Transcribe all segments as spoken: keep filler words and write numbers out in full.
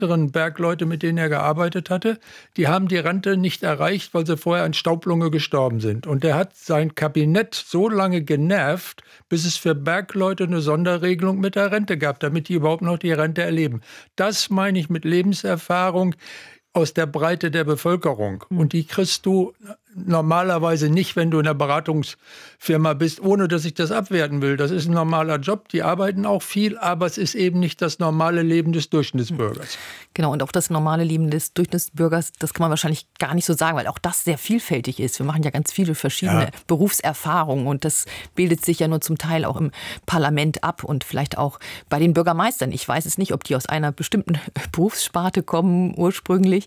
Bergleute, mit denen er gearbeitet hatte, die haben die Rente nicht erreicht, weil sie vorher an Staublunge gestorben sind. Und er hat sein Kabinett so lange genervt, bis es für Bergleute eine Sonderregelung mit der Rente gab, damit die überhaupt noch die Rente erleben. Das meine ich mit Lebenserfahrung aus der Breite der Bevölkerung. Und die kriegst du normalerweise nicht, wenn du in einer Beratungsfirma bist, ohne dass ich das abwerten will. Das ist ein normaler Job, die arbeiten auch viel, aber es ist eben nicht das normale Leben des Durchschnittsbürgers. Genau, und auch das normale Leben des Durchschnittsbürgers, das kann man wahrscheinlich gar nicht so sagen, weil auch das sehr vielfältig ist. Wir machen ja ganz viele verschiedene ja. Berufserfahrungen und das bildet sich ja nur zum Teil auch im Parlament ab und vielleicht auch bei den Bürgermeistern. Ich weiß es nicht, ob die aus einer bestimmten Berufssparte kommen ursprünglich.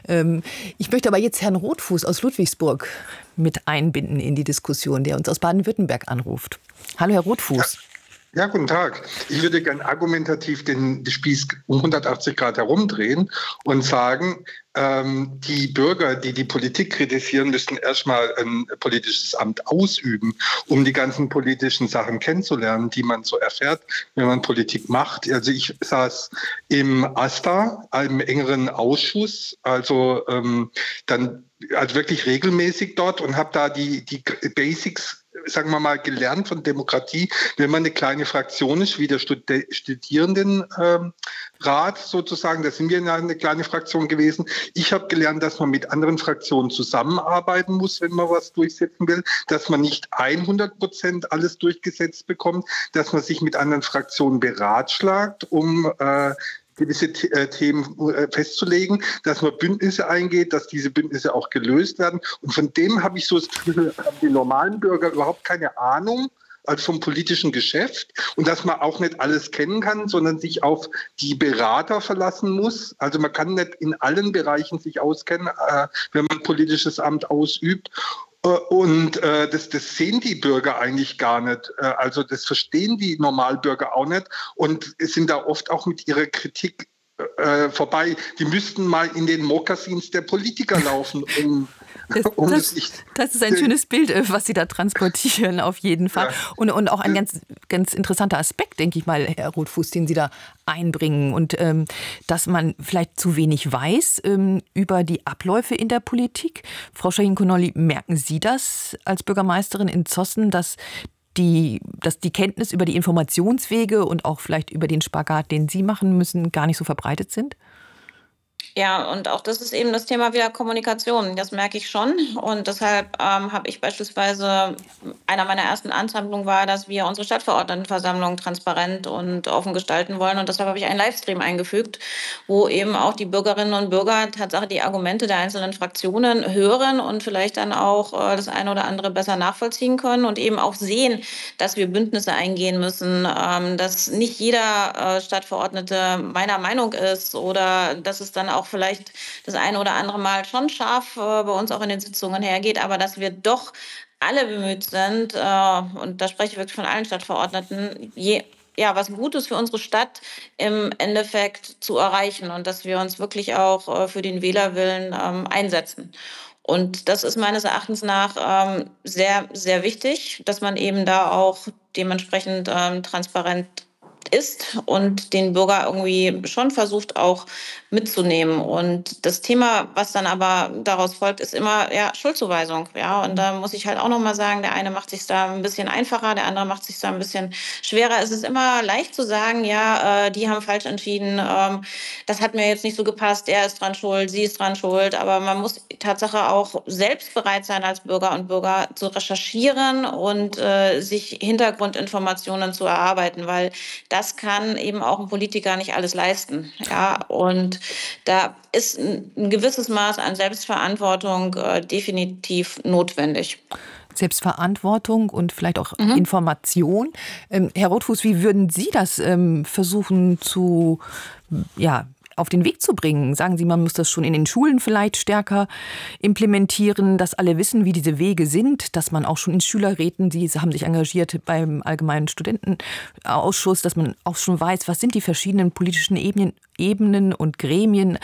Ich möchte aber jetzt Herrn Rothfuß aus Ludwigsburg mit einbinden in die Diskussion, der uns aus Baden-Württemberg anruft. Hallo, Herr Rothfuß. Ja, ja, guten Tag. Ich würde gern argumentativ den Spieß um hundertachtzig Grad herumdrehen und sagen, ähm, die Bürger, die die Politik kritisieren, müssten erstmal ein politisches Amt ausüben, um die ganzen politischen Sachen kennenzulernen, die man so erfährt, wenn man Politik macht. Also ich saß im AStA, einem engeren Ausschuss, also ähm, dann also wirklich regelmäßig dort und habe da die, die Basics, sagen wir mal, gelernt von Demokratie, wenn man eine kleine Fraktion ist, wie der Studierendenrat ähm, sozusagen, da sind wir ja eine kleine Fraktion gewesen. Ich habe gelernt, dass man mit anderen Fraktionen zusammenarbeiten muss, wenn man was durchsetzen will, dass man nicht hundert Prozent alles durchgesetzt bekommt, dass man sich mit anderen Fraktionen beratschlagt, um äh, gewisse Themen festzulegen, dass man Bündnisse eingeht, dass diese Bündnisse auch gelöst werden. Und von dem habe ich so das Gefühl, haben die normalen Bürger überhaupt keine Ahnung, als vom politischen Geschäft, und dass man auch nicht alles kennen kann, sondern sich auf die Berater verlassen muss. Also man kann nicht in allen Bereichen sich auskennen, äh, wenn man politisches Amt ausübt. Und äh, das, das sehen die Bürger eigentlich gar nicht. Also das verstehen die Normalbürger auch nicht und sind da oft auch mit ihrer Kritik äh, vorbei. Die müssten mal in den Mokassins der Politiker laufen, um Das, um das, sich, das ist ein schönes Bild, was Sie da transportieren, auf jeden Fall. Ja. Und, und auch ein ganz, ganz interessanter Aspekt, denke ich mal, Herr Rothfuß, den Sie da einbringen. Und ähm, dass man vielleicht zu wenig weiß ähm, über die Abläufe in der Politik. Frau Shahin-Konolly, merken Sie das als Bürgermeisterin in Zossen, dass die, dass die Kenntnis über die Informationswege und auch vielleicht über den Spagat, den Sie machen müssen, gar nicht so verbreitet sind? Ja, und auch das ist eben das Thema wieder Kommunikation. Das merke ich schon. Und deshalb ähm, habe ich beispielsweise, einer meiner ersten Ansammlungen war, dass wir unsere Stadtverordnetenversammlung transparent und offen gestalten wollen. Und deshalb habe ich einen Livestream eingefügt, wo eben auch die Bürgerinnen und Bürger Tatsache die Argumente der einzelnen Fraktionen hören und vielleicht dann auch äh, das eine oder andere besser nachvollziehen können und eben auch sehen, dass wir Bündnisse eingehen müssen, ähm, dass nicht jeder äh, Stadtverordnete meiner Meinung ist oder dass es dann auch vielleicht das eine oder andere Mal schon scharf äh, bei uns auch in den Sitzungen hergeht, aber dass wir doch alle bemüht sind, äh, und da spreche ich wirklich von allen Stadtverordneten, je, ja, was Gutes für unsere Stadt im Endeffekt zu erreichen und dass wir uns wirklich auch äh, für den Wählerwillen ähm, einsetzen. Und das ist meines Erachtens nach ähm, sehr, sehr wichtig, dass man eben da auch dementsprechend ähm, transparent ist und den Bürger irgendwie schon versucht auch mitzunehmen. Und das Thema, was dann aber daraus folgt, ist immer ja Schuldzuweisung. Ja, und da muss ich halt auch noch mal sagen, der eine macht sich da ein bisschen einfacher, der andere macht sich da ein bisschen schwerer. Es ist immer leicht zu sagen, ja, äh, die haben falsch entschieden, ähm, das hat mir jetzt nicht so gepasst, er ist dran schuld, sie ist dran schuld. Aber man muss Tatsache auch selbst bereit sein, als Bürger und Bürger zu recherchieren und äh, sich Hintergrundinformationen zu erarbeiten, weil das kann eben auch ein Politiker nicht alles leisten. Ja, und da ist ein, ein gewisses Maß an Selbstverantwortung äh, definitiv notwendig. Selbstverantwortung und vielleicht auch mhm. Information. Ähm, Herr Rothfuß, wie würden Sie das ähm, versuchen zu, ja, auf den Weg zu bringen? Sagen Sie, man muss das schon in den Schulen vielleicht stärker implementieren, dass alle wissen, wie diese Wege sind, dass man auch schon in Schülerräten, Sie haben sich engagiert beim Allgemeinen Studentenausschuss, dass man auch schon weiß, was sind die verschiedenen politischen Ebenen, Ebenen und Gremien,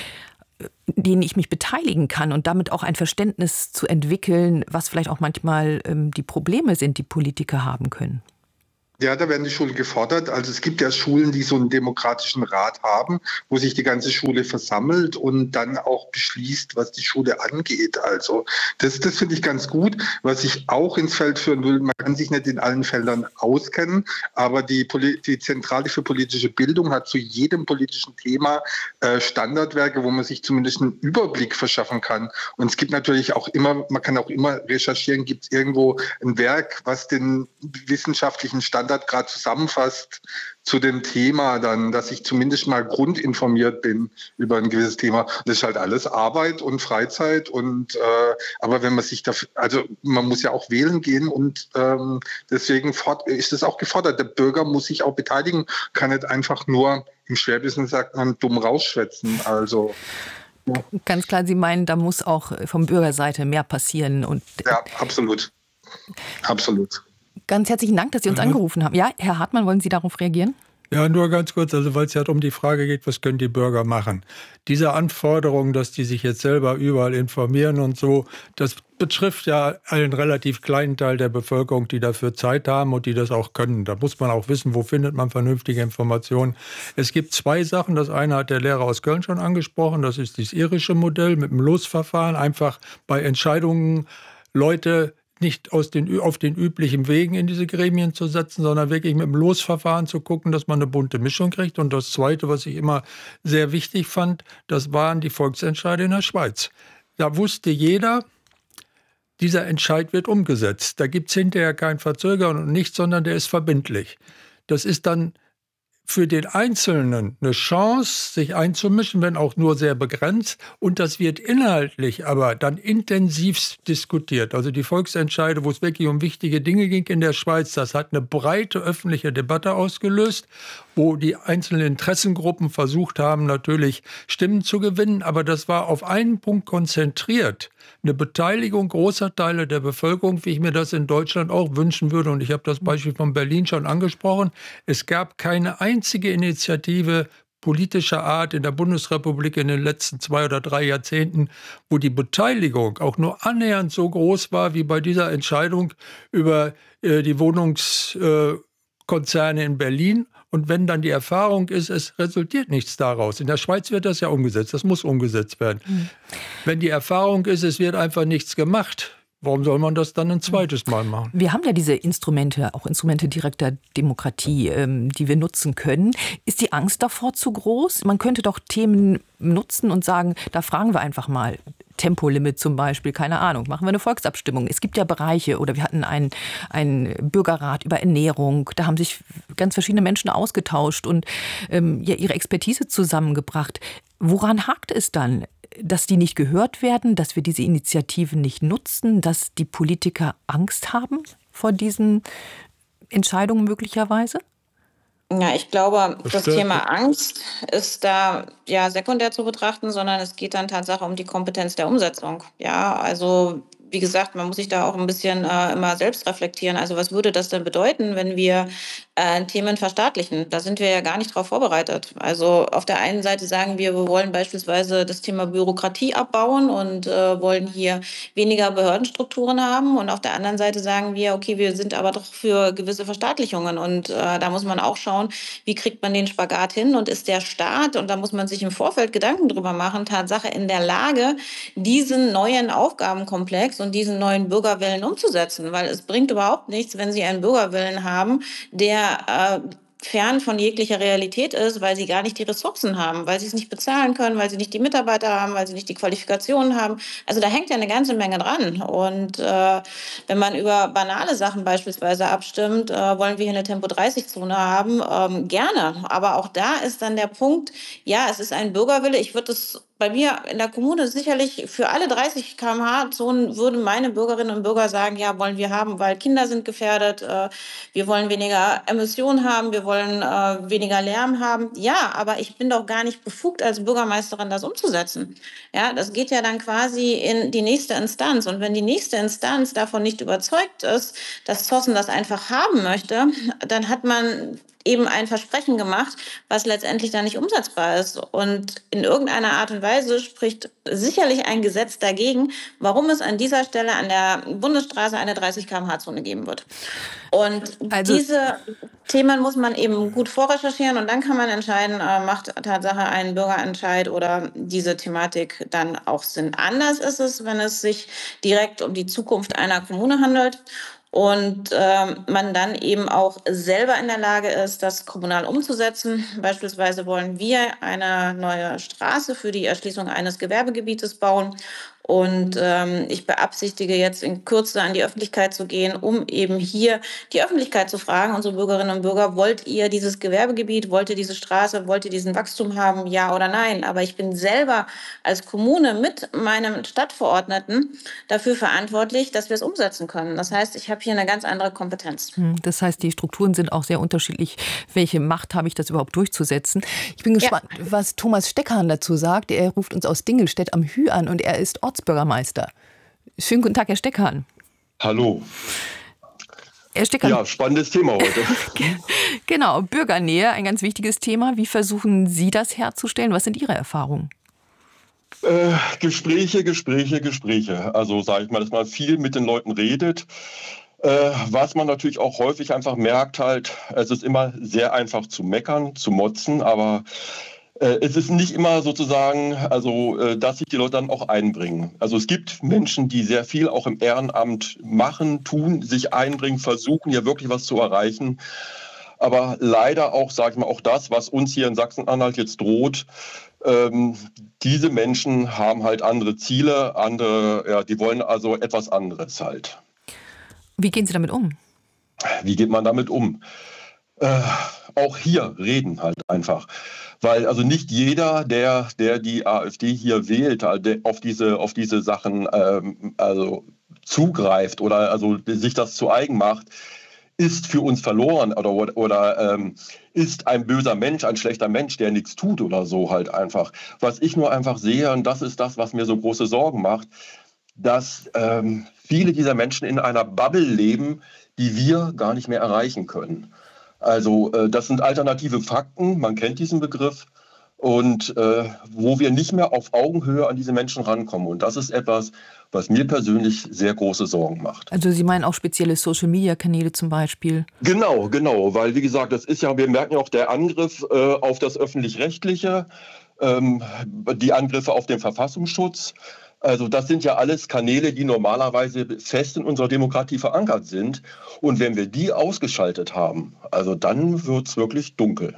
denen ich mich beteiligen kann und damit auch ein Verständnis zu entwickeln, was vielleicht auch manchmal ähm, die Probleme sind, die Politiker haben können. Ja, da werden die Schulen gefordert. Also es gibt ja Schulen, die so einen demokratischen Rat haben, wo sich die ganze Schule versammelt und dann auch beschließt, was die Schule angeht. Also das, das finde ich ganz gut. Was ich auch ins Feld führen will, man kann sich nicht in allen Feldern auskennen, aber die, Poli- die Zentrale für politische Bildung hat zu jedem politischen Thema äh, Standardwerke, wo man sich zumindest einen Überblick verschaffen kann. Und es gibt natürlich auch immer, man kann auch immer recherchieren, gibt es irgendwo ein Werk, was den wissenschaftlichen Standard gerade zusammenfasst zu dem Thema, dann, dass ich zumindest mal grundinformiert bin über ein gewisses Thema. Das ist halt alles Arbeit und Freizeit und äh, aber wenn man sich dafür, also man muss ja auch wählen gehen und ähm, deswegen fort, ist es auch gefordert. Der Bürger muss sich auch beteiligen, kann nicht einfach nur, im Schwerbissen sagt man, dumm rausschwätzen. Also ja. Ganz klar, Sie meinen, da muss auch von Bürgerseite mehr passieren. Und ja, absolut. Absolut. Ganz herzlichen Dank, dass Sie uns angerufen haben. Ja, Herr Hartmann, wollen Sie darauf reagieren? Ja, nur ganz kurz, also weil es ja um die Frage geht, was können die Bürger machen? Diese Anforderung, dass die sich jetzt selber überall informieren und so, das betrifft ja einen relativ kleinen Teil der Bevölkerung, die dafür Zeit haben und die das auch können. Da muss man auch wissen, wo findet man vernünftige Informationen. Es gibt zwei Sachen. Das eine hat der Lehrer aus Köln schon angesprochen, das ist das irische Modell mit dem Losverfahren, einfach bei Entscheidungen Leute nicht aus den, auf den üblichen Wegen in diese Gremien zu setzen, sondern wirklich mit dem Losverfahren zu gucken, dass man eine bunte Mischung kriegt. Und das Zweite, was ich immer sehr wichtig fand, das waren die Volksentscheide in der Schweiz. Da wusste jeder, dieser Entscheid wird umgesetzt. Da gibt es hinterher kein Verzögern und nichts, sondern der ist verbindlich. Das ist dann für den Einzelnen eine Chance, sich einzumischen, wenn auch nur sehr begrenzt. Und das wird inhaltlich aber dann intensiv diskutiert. Also die Volksentscheide, wo es wirklich um wichtige Dinge ging in der Schweiz, das hat eine breite öffentliche Debatte ausgelöst, wo die einzelnen Interessengruppen versucht haben, natürlich Stimmen zu gewinnen. Aber das war auf einen Punkt konzentriert. Eine Beteiligung großer Teile der Bevölkerung, wie ich mir das in Deutschland auch wünschen würde. Und ich habe das Beispiel von Berlin schon angesprochen. Es gab keine einzige Initiative politischer Art in der Bundesrepublik in den letzten zwei oder drei Jahrzehnten, wo die Beteiligung auch nur annähernd so groß war wie bei dieser Entscheidung über äh, die Wohnungskonzerne äh, in Berlin. Und wenn dann die Erfahrung ist, es resultiert nichts daraus. In der Schweiz wird das ja umgesetzt, das muss umgesetzt werden. Mhm. Wenn die Erfahrung ist, es wird einfach nichts gemacht, warum soll man das dann ein zweites Mal machen? Wir haben ja diese Instrumente, auch Instrumente direkter Demokratie, ähm, die wir nutzen können. Ist die Angst davor zu groß? Man könnte doch Themen nutzen und sagen, da fragen wir einfach mal. Tempolimit zum Beispiel, keine Ahnung, machen wir eine Volksabstimmung. Es gibt ja Bereiche, oder wir hatten einen, einen Bürgerrat über Ernährung, da haben sich ganz verschiedene Menschen ausgetauscht und ähm, ja, ihre Expertise zusammengebracht. Woran hakt es dann? Dass die nicht gehört werden, dass wir diese Initiativen nicht nutzen, dass die Politiker Angst haben vor diesen Entscheidungen möglicherweise? Ja, ich glaube, das Thema Angst ist da ja sekundär zu betrachten, sondern es geht dann tatsächlich um die Kompetenz der Umsetzung. Ja, also wie gesagt, man muss sich da auch ein bisschen äh, immer selbst reflektieren. Also was würde das denn bedeuten, wenn wir äh, Themen verstaatlichen? Da sind wir ja gar nicht drauf vorbereitet. Also auf der einen Seite sagen wir, wir wollen beispielsweise das Thema Bürokratie abbauen und äh, wollen hier weniger Behördenstrukturen haben. Und auf der anderen Seite sagen wir, okay, wir sind aber doch für gewisse Verstaatlichungen. Und äh, da muss man auch schauen, wie kriegt man den Spagat hin? Und ist der Staat, und da muss man sich im Vorfeld Gedanken drüber machen, Tatsache in der Lage, diesen neuen Aufgabenkomplex und diesen neuen Bürgerwillen umzusetzen, weil es bringt überhaupt nichts, wenn Sie einen Bürgerwillen haben, der äh, fern von jeglicher Realität ist, weil sie gar nicht die Ressourcen haben, weil sie es nicht bezahlen können, weil sie nicht die Mitarbeiter haben, weil sie nicht die Qualifikationen haben. Also da hängt ja eine ganze Menge dran. Und äh, wenn man über banale Sachen beispielsweise abstimmt, äh, wollen wir hier eine Tempo dreißig Zone haben, ähm, gerne. Aber auch da ist dann der Punkt, ja, es ist ein Bürgerwille. Ich würde es bei mir in der Kommune sicherlich für alle dreißig Kilometer pro Stunde Zonen würden meine Bürgerinnen und Bürger sagen, ja, wollen wir haben, weil Kinder sind gefährdet, äh, wir wollen weniger Emissionen haben, wir wollen äh, weniger Lärm haben. Ja, aber ich bin doch gar nicht befugt, als Bürgermeisterin das umzusetzen. Ja, das geht ja dann quasi in die nächste Instanz. Und wenn die nächste Instanz davon nicht überzeugt ist, dass Zossen das einfach haben möchte, dann hat man eben ein Versprechen gemacht, was letztendlich dann nicht umsetzbar ist. Und in irgendeiner Art und Weise Ehrlicherweise spricht sicherlich ein Gesetz dagegen, warum es an dieser Stelle an der Bundesstraße eine dreißig Kilometer pro Stunde Zone geben wird. Und Also diese Themen muss man eben gut vorrecherchieren und dann kann man entscheiden, äh, macht Tatsache ein Bürgerentscheid oder diese Thematik dann auch Sinn. Anders ist es, wenn es sich direkt um die Zukunft einer Kommune handelt und äh, man dann eben auch selber in der Lage ist, das kommunal umzusetzen. Beispielsweise wollen wir eine neue Straße für die Erschließung eines Gewerbegebietes bauen. Und ähm, ich beabsichtige jetzt in Kürze an die Öffentlichkeit zu gehen, um eben hier die Öffentlichkeit zu fragen, unsere Bürgerinnen und Bürger, wollt ihr dieses Gewerbegebiet, wollt ihr diese Straße, wollt ihr diesen Wachstum haben, ja oder nein? Aber ich bin selber als Kommune mit meinem Stadtverordneten dafür verantwortlich, dass wir es umsetzen können. Das heißt, ich habe hier eine ganz andere Kompetenz. Das heißt, die Strukturen sind auch sehr unterschiedlich. Welche Macht habe ich, das überhaupt durchzusetzen? Ich bin gespannt, ja. was Thomas Steckhahn dazu sagt. Er ruft uns aus Dingelstedt am Hü an und er ist Ortsbürgermeister. Schönen guten Tag, Herr Steckhahn. Hallo. Herr Steckhahn. Ja, spannendes Thema heute. Genau, Bürgernähe, ein ganz wichtiges Thema. Wie versuchen Sie das herzustellen? Was sind Ihre Erfahrungen? Äh, Gespräche, Gespräche, Gespräche. Also sage ich mal, dass man viel mit den Leuten redet. Äh, was man natürlich auch häufig einfach merkt, halt, es ist immer sehr einfach zu meckern, zu motzen, aber äh, es ist nicht immer sozusagen, also äh, dass sich die Leute dann auch einbringen. Also es gibt Menschen, die sehr viel auch im Ehrenamt machen, tun, sich einbringen, versuchen ja wirklich was zu erreichen. Aber leider auch, sage ich mal, auch das, was uns hier in Sachsen-Anhalt jetzt droht, ähm, diese Menschen haben halt andere Ziele, andere, ja, die wollen also etwas anderes halt. Wie gehen Sie damit um? Wie geht man damit um? Äh, auch hier reden halt einfach. Weil also nicht jeder, der, der die AfD hier wählt, der auf diese, auf diese Sachen ähm, also zugreift oder also sich das zu eigen macht, ist für uns verloren oder, oder, oder ähm, ist ein böser Mensch, ein schlechter Mensch, der nichts tut oder so halt einfach. Was ich nur einfach sehe, und das ist das, was mir so große Sorgen macht, dass ähm, viele dieser Menschen in einer Bubble leben, die wir gar nicht mehr erreichen können. Also äh, das sind alternative Fakten, man kennt diesen Begriff, und äh, wo wir nicht mehr auf Augenhöhe an diese Menschen rankommen. Und das ist etwas, was mir persönlich sehr große Sorgen macht. Also Sie meinen auch spezielle Social-Media-Kanäle zum Beispiel? Genau, genau, weil wie gesagt, das ist ja, wir merken ja auch der Angriff äh, auf das Öffentlich-Rechtliche, ähm, die Angriffe auf den Verfassungsschutz. Also das sind ja alles Kanäle, die normalerweise fest in unserer Demokratie verankert sind. Und wenn wir die ausgeschaltet haben, also dann wird es wirklich dunkel.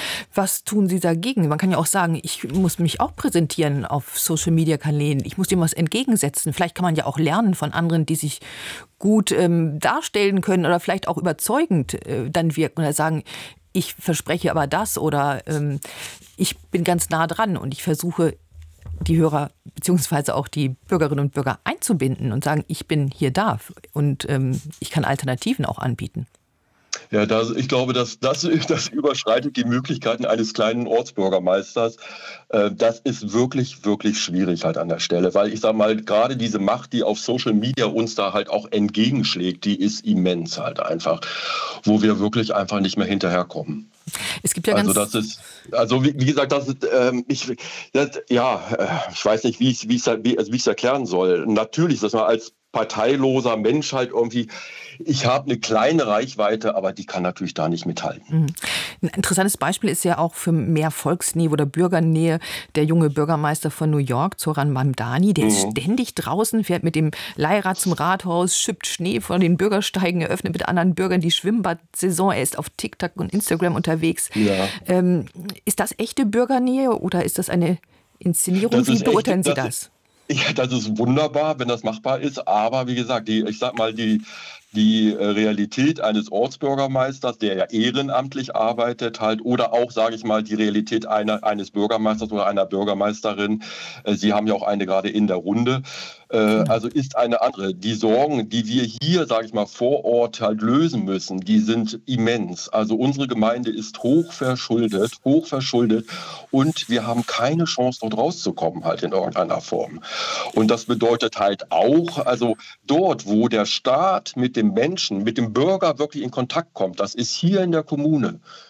Was tun Sie dagegen? Man kann ja auch sagen, ich muss mich auch präsentieren auf Social-Media-Kanälen. Ich muss dem was entgegensetzen. Vielleicht kann man ja auch lernen von anderen, die sich gut ähm, darstellen können oder vielleicht auch überzeugend äh, dann wirken oder sagen, ich verspreche aber das oder ähm, ich bin ganz nah dran und ich versuche, die Hörer beziehungsweise auch die Bürgerinnen und Bürger einzubinden und sagen, ich bin hier da und ähm, ich kann Alternativen auch anbieten. Ja, das, ich glaube, dass das, das überschreitet die Möglichkeiten eines kleinen Ortsbürgermeisters. Äh, das ist wirklich, wirklich schwierig halt an der Stelle, weil ich sage mal, gerade diese Macht, die auf Social Media uns da halt auch entgegenschlägt, die ist immens halt einfach, wo wir wirklich einfach nicht mehr hinterherkommen. Es gibt ja also ganz das ist, also wie, wie gesagt, das ist, ähm, ich, das, ja, äh, ich weiß nicht, wie ich es wie, also wie erklären soll. Natürlich, dass man als parteiloser Mensch halt irgendwie, ich habe eine kleine Reichweite, aber die kann natürlich da nicht mithalten. Ein interessantes Beispiel ist ja auch für mehr Volksnähe oder Bürgernähe der junge Bürgermeister von New York, Zoran Mamdani, der mhm. ist ständig draußen, fährt mit dem Leihrad zum Rathaus, schippt Schnee von den Bürgersteigen, eröffnet mit anderen Bürgern die Schwimmbad-Saison, er ist auf TikTok und Instagram unterwegs. Ja. Ähm, ist das echte Bürgernähe oder ist das eine Inszenierung? Wie beurteilen Sie das? Ja, das ist wunderbar, wenn das machbar ist. Aber wie gesagt, die, ich sag mal, die, die Realität eines Ortsbürgermeisters, der ja ehrenamtlich arbeitet, halt, oder auch, sage ich mal, die Realität einer, eines Bürgermeisters oder einer Bürgermeisterin, äh, Sie haben ja auch eine gerade in der Runde, äh, also ist eine andere. Die Sorgen, die wir hier, sage ich mal, vor Ort halt lösen müssen, die sind immens. Also unsere Gemeinde ist hoch verschuldet, hoch verschuldet und wir haben keine Chance, dort rauszukommen halt in irgendeiner Form. Und das bedeutet halt auch, also dort, wo der Staat mit dem Menschen, mit dem Bürger wirklich in Kontakt kommt, das ist hier in der Kommune.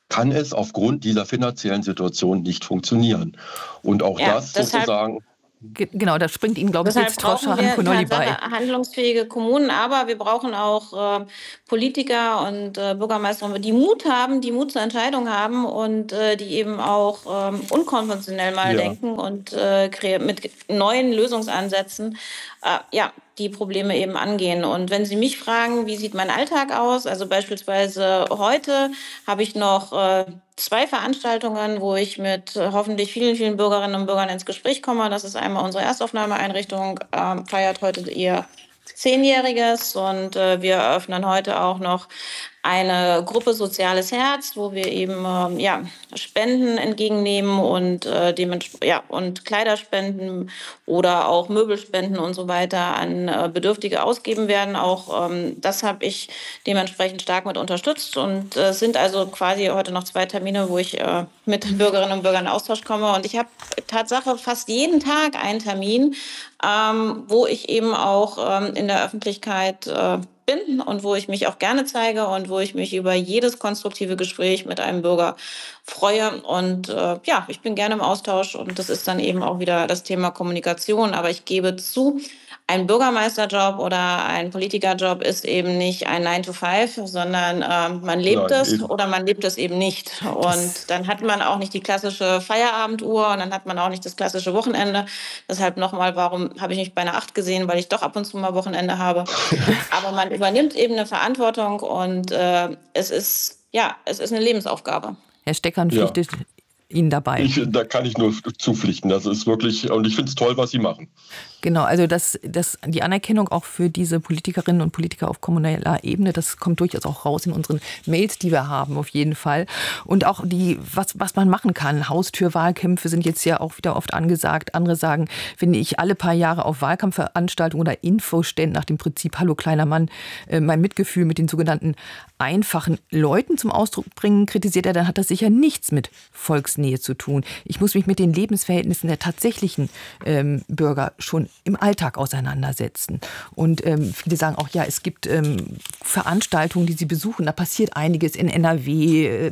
kann es aufgrund dieser finanziellen Situation nicht funktionieren. Und auch Ja, das deshalb- sozusagen... Genau, da springt Ihnen, glaube ich, Deshalb jetzt brauchen Frau wir Schahan-Konolly bei. Tatsache handlungsfähige Kommunen, aber wir brauchen auch äh, Politiker und äh, Bürgermeister, die Mut haben, die Mut zur Entscheidung haben und äh, die eben auch ähm, unkonventionell mal Ja. denken und äh, kre- mit neuen Lösungsansätzen äh, ja, die Probleme eben angehen. Und wenn Sie mich fragen, wie sieht mein Alltag aus? Also beispielsweise heute habe ich noch äh, zwei Veranstaltungen, wo ich mit äh, hoffentlich vielen, vielen Bürgerinnen und Bürgern ins Gespräch komme. Das ist einmal unsere Erstaufnahmeeinrichtung, ähm, feiert heute ihr Zehnjähriges und äh, wir eröffnen heute auch noch eine Gruppe Soziales Herz, wo wir eben ähm, ja, Spenden entgegennehmen und, äh, dements- ja, und Kleiderspenden oder auch Möbelspenden und so weiter an äh, Bedürftige ausgeben werden. Auch ähm, das habe ich dementsprechend stark mit unterstützt und es äh, sind also quasi heute noch zwei Termine, wo ich äh, mit den Bürgerinnen und Bürgern in Austausch komme. Und ich habe Tatsache fast jeden Tag einen Termin, ähm, wo ich eben auch ähm, in der Öffentlichkeit äh, bin und wo ich mich auch gerne zeige und wo ich mich über jedes konstruktive Gespräch mit einem Bürger freue. Und äh, ja, ich bin gerne im Austausch und das ist dann eben auch wieder das Thema Kommunikation. Aber ich gebe zu, ein Bürgermeisterjob oder ein Politikerjob ist eben nicht ein nine to five, sondern äh, man lebt Nein, es eben. oder man lebt es eben nicht. Und dann hat man auch nicht die klassische Feierabenduhr und dann hat man auch nicht das klassische Wochenende. Deshalb nochmal, warum habe ich mich bei einer acht gesehen? Weil ich doch ab und zu mal Wochenende habe. Aber man übernimmt eben eine Verantwortung und äh, es ist, ja, es ist eine Lebensaufgabe. Herr Steckern Ja. pflichtet Ihnen dabei. Ich, da kann ich nur zupflichten. Das ist wirklich, und ich finde es toll, was Sie machen. Genau, also das, das, die Anerkennung auch für diese Politikerinnen und Politiker auf kommunaler Ebene, das kommt durchaus auch raus in unseren Mails, die wir haben, auf jeden Fall. Und auch die, was, was man machen kann. Haustürwahlkämpfe sind jetzt ja auch wieder oft angesagt. Andere sagen, wenn ich alle paar Jahre auf Wahlkampfveranstaltungen oder Infoständen nach dem Prinzip Hallo kleiner Mann äh, mein Mitgefühl mit den sogenannten einfachen Leuten zum Ausdruck bringen, kritisiert er, dann hat das sicher nichts mit Volksnähe zu tun. Ich muss mich mit den Lebensverhältnissen der tatsächlichen ähm, Bürger schon im Alltag auseinandersetzen. Und ähm, viele sagen auch, ja, es gibt ähm, Veranstaltungen, die sie besuchen, da passiert einiges in N R W, äh,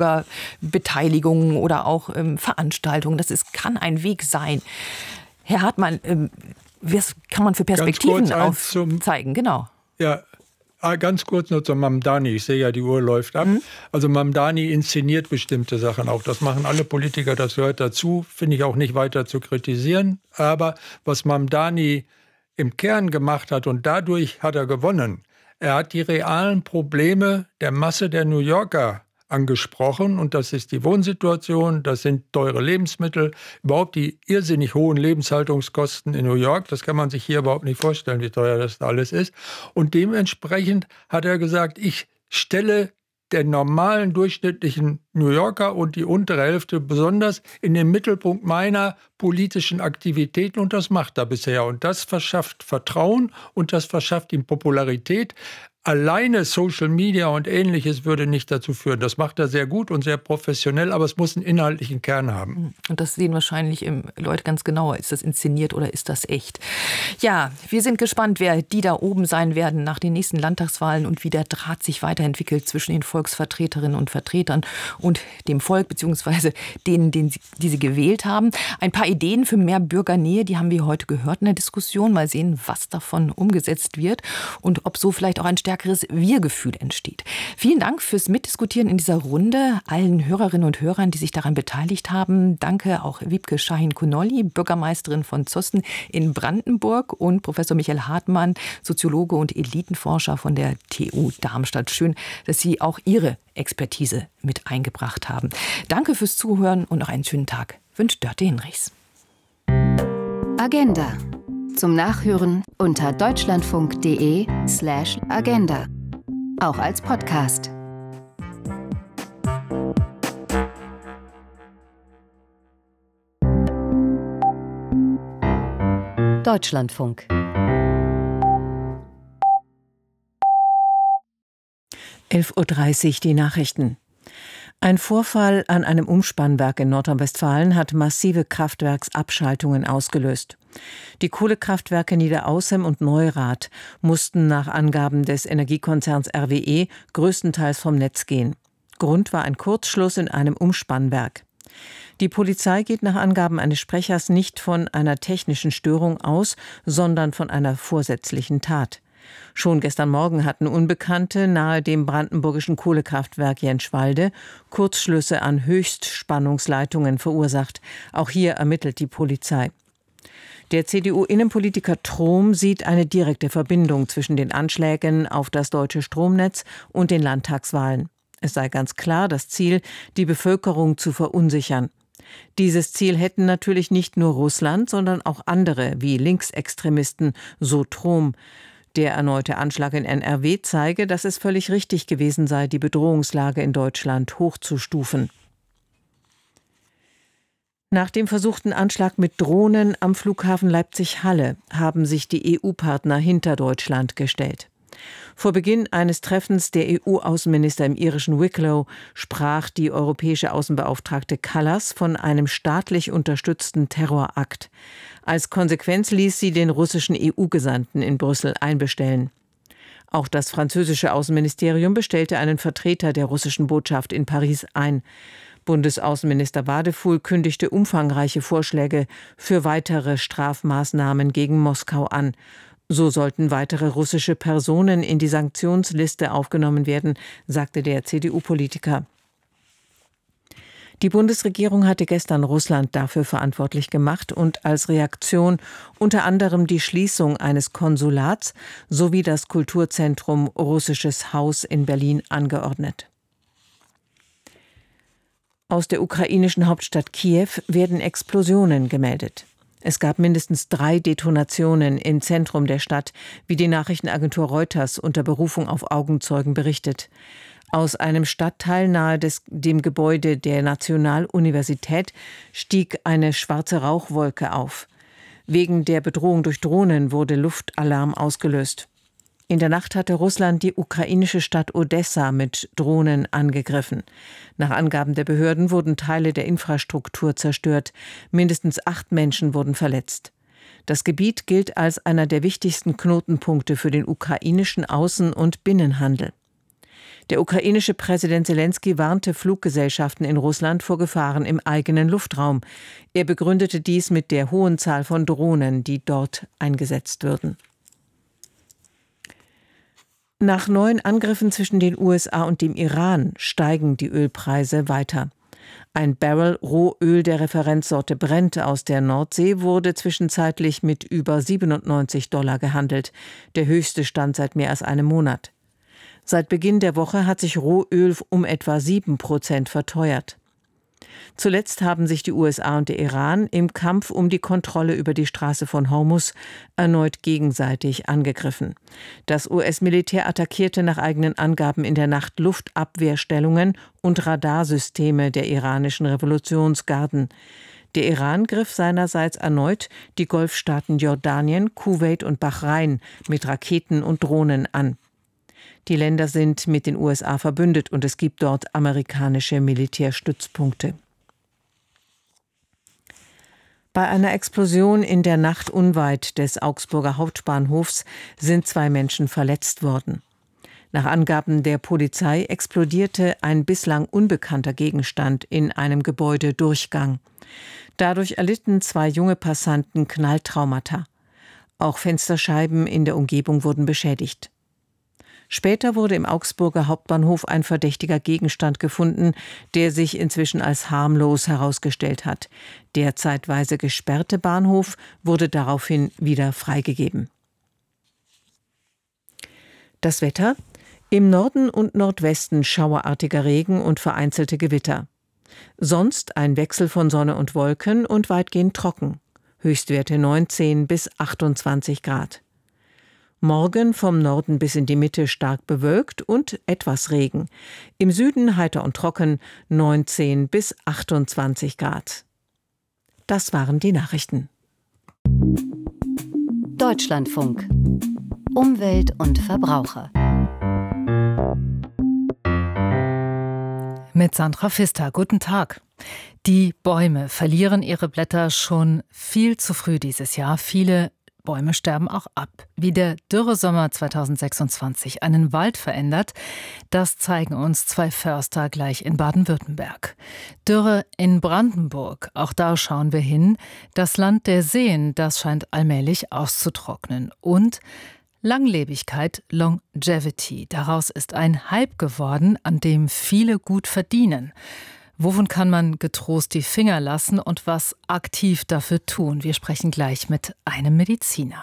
Bürgerbeteiligung oder auch ähm, Veranstaltungen. Das ist, kann ein Weg sein. Herr Hartmann, ähm, was kann man für Perspektiven aufzeigen? Genau. Ja, ganz kurz nur zu Mamdani. Ich sehe ja, die Uhr läuft ab. Mhm. Also Mamdani inszeniert bestimmte Sachen auch. Das machen alle Politiker, das gehört dazu. Finde ich auch nicht weiter zu kritisieren. Aber was Mamdani im Kern gemacht hat, und dadurch hat er gewonnen, er hat die realen Probleme der Masse der New Yorker angesprochen. Und das ist die Wohnsituation, das sind teure Lebensmittel, überhaupt die irrsinnig hohen Lebenshaltungskosten in New York. Das kann man sich hier überhaupt nicht vorstellen, wie teuer das da alles ist. Und dementsprechend hat er gesagt, ich stelle den normalen, durchschnittlichen New Yorker und die untere Hälfte besonders in den Mittelpunkt meiner politischen Aktivitäten. Und das macht er bisher. Und das verschafft Vertrauen und das verschafft ihm Popularität. Alleine Social Media und Ähnliches würde nicht dazu führen. Das macht er sehr gut und sehr professionell, aber es muss einen inhaltlichen Kern haben. Und das sehen wahrscheinlich Leute ganz genauer. Ist das inszeniert oder ist das echt? Ja, wir sind gespannt, wer die da oben sein werden nach den nächsten Landtagswahlen und wie der Draht sich weiterentwickelt zwischen den Volksvertreterinnen und Vertretern und dem Volk, beziehungsweise denen, denen sie, die sie gewählt haben. Ein paar Ideen für mehr Bürgernähe, die haben wir heute gehört in der Diskussion. Mal sehen, was davon umgesetzt wird und ob so vielleicht auch ein stärkeres Wir-Gefühl entsteht. Vielen Dank fürs Mitdiskutieren in dieser Runde, allen Hörerinnen und Hörern, die sich daran beteiligt haben. Danke auch Wiebke Schahan-Konolly, Bürgermeisterin von Zossen in Brandenburg, und Professor Michael Hartmann, Soziologe und Elitenforscher von der T U Darmstadt. Schön, dass Sie auch Ihre Expertise mit eingebracht haben. Danke fürs Zuhören und noch einen schönen Tag. Wünscht Dörte Hinrichs. Agenda. Zum Nachhören unter deutschlandfunk.de slash Agenda. Auch als Podcast. Deutschlandfunk. elf Uhr dreißig, die Nachrichten. Ein Vorfall an einem Umspannwerk in Nordrhein-Westfalen hat massive Kraftwerksabschaltungen ausgelöst. Die Kohlekraftwerke Niederaußem und Neurath mussten nach Angaben des Energiekonzerns R W E größtenteils vom Netz gehen. Grund war ein Kurzschluss in einem Umspannwerk. Die Polizei geht nach Angaben eines Sprechers nicht von einer technischen Störung aus, sondern von einer vorsätzlichen Tat. Schon gestern Morgen hatten Unbekannte nahe dem brandenburgischen Kohlekraftwerk Jänschwalde Kurzschlüsse an Höchstspannungsleitungen verursacht. Auch hier ermittelt die Polizei. Der C D U-Innenpolitiker Trom sieht eine direkte Verbindung zwischen den Anschlägen auf das deutsche Stromnetz und den Landtagswahlen. Es sei ganz klar das Ziel, die Bevölkerung zu verunsichern. Dieses Ziel hätten natürlich nicht nur Russland, sondern auch andere wie Linksextremisten, so Trom. Der erneute Anschlag in N R W zeige, dass es völlig richtig gewesen sei, die Bedrohungslage in Deutschland hochzustufen. Nach dem versuchten Anschlag mit Drohnen am Flughafen Leipzig-Halle haben sich die E U-Partner hinter Deutschland gestellt. Vor Beginn eines Treffens der E U-Außenminister im irischen Wicklow sprach die europäische Außenbeauftragte Kallas von einem staatlich unterstützten Terrorakt. Als Konsequenz ließ sie den russischen E U-Gesandten in Brüssel einbestellen. Auch das französische Außenministerium bestellte einen Vertreter der russischen Botschaft in Paris ein. Bundesaußenminister Wadefuhl kündigte umfangreiche Vorschläge für weitere Strafmaßnahmen gegen Moskau an. So sollten weitere russische Personen in die Sanktionsliste aufgenommen werden, sagte der C D U-Politiker. Die Bundesregierung hatte gestern Russland dafür verantwortlich gemacht und als Reaktion unter anderem die Schließung eines Konsulats sowie das Kulturzentrum Russisches Haus in Berlin angeordnet. Aus der ukrainischen Hauptstadt Kiew werden Explosionen gemeldet. Es gab mindestens drei Detonationen im Zentrum der Stadt, wie die Nachrichtenagentur Reuters unter Berufung auf Augenzeugen berichtet. Aus einem Stadtteil nahe des, dem Gebäude der Nationaluniversität stieg eine schwarze Rauchwolke auf. Wegen der Bedrohung durch Drohnen wurde Luftalarm ausgelöst. In der Nacht hatte Russland die ukrainische Stadt Odessa mit Drohnen angegriffen. Nach Angaben der Behörden wurden Teile der Infrastruktur zerstört. Mindestens acht Menschen wurden verletzt. Das Gebiet gilt als einer der wichtigsten Knotenpunkte für den ukrainischen Außen- und Binnenhandel. Der ukrainische Präsident Selenskyj warnte Fluggesellschaften in Russland vor Gefahren im eigenen Luftraum. Er begründete dies mit der hohen Zahl von Drohnen, die dort eingesetzt würden. Nach neuen Angriffen zwischen den U S A und dem Iran steigen die Ölpreise weiter. Ein Barrel Rohöl der Referenzsorte Brent aus der Nordsee wurde zwischenzeitlich mit über siebenundneunzig Dollar gehandelt, der höchste Stand seit mehr als einem Monat. Seit Beginn der Woche hat sich Rohöl um etwa sieben Prozent verteuert. Zuletzt haben sich die U S A und der Iran im Kampf um die Kontrolle über die Straße von Hormuz erneut gegenseitig angegriffen. Das U S-Militär attackierte nach eigenen Angaben in der Nacht Luftabwehrstellungen und Radarsysteme der iranischen Revolutionsgarden. Der Iran griff seinerseits erneut die Golfstaaten Jordanien, Kuwait und Bahrain mit Raketen und Drohnen an. Die Länder sind mit den U S A verbündet und es gibt dort amerikanische Militärstützpunkte. Bei einer Explosion in der Nacht unweit des Augsburger Hauptbahnhofs sind zwei Menschen verletzt worden. Nach Angaben der Polizei explodierte ein bislang unbekannter Gegenstand in einem Gebäudedurchgang. Dadurch erlitten zwei junge Passanten Knalltraumata. Auch Fensterscheiben in der Umgebung wurden beschädigt. Später wurde im Augsburger Hauptbahnhof ein verdächtiger Gegenstand gefunden, der sich inzwischen als harmlos herausgestellt hat. Der zeitweise gesperrte Bahnhof wurde daraufhin wieder freigegeben. Das Wetter: Im Norden und Nordwesten schauerartiger Regen und vereinzelte Gewitter. Sonst ein Wechsel von Sonne und Wolken und weitgehend trocken. Höchstwerte neunzehn bis achtundzwanzig Grad. Morgen vom Norden bis in die Mitte stark bewölkt und etwas Regen. Im Süden heiter und trocken, neunzehn bis achtundzwanzig Grad. Das waren die Nachrichten. Deutschlandfunk. Umwelt und Verbraucher. Mit Sandra Pfister. Guten Tag. Die Bäume verlieren ihre Blätter schon viel zu früh dieses Jahr. Viele Bäume sterben auch ab. Wie der Dürresommer zweitausendsechsundzwanzig einen Wald verändert, das zeigen uns zwei Förster gleich in Baden-Württemberg. Dürre in Brandenburg, auch da schauen wir hin. Das Land der Seen, das scheint allmählich auszutrocknen. Und Langlebigkeit, Longevity. Daraus ist ein Hype geworden, an dem viele gut verdienen. Wovon kann man getrost die Finger lassen und was aktiv dafür tun? Wir sprechen gleich mit einem Mediziner.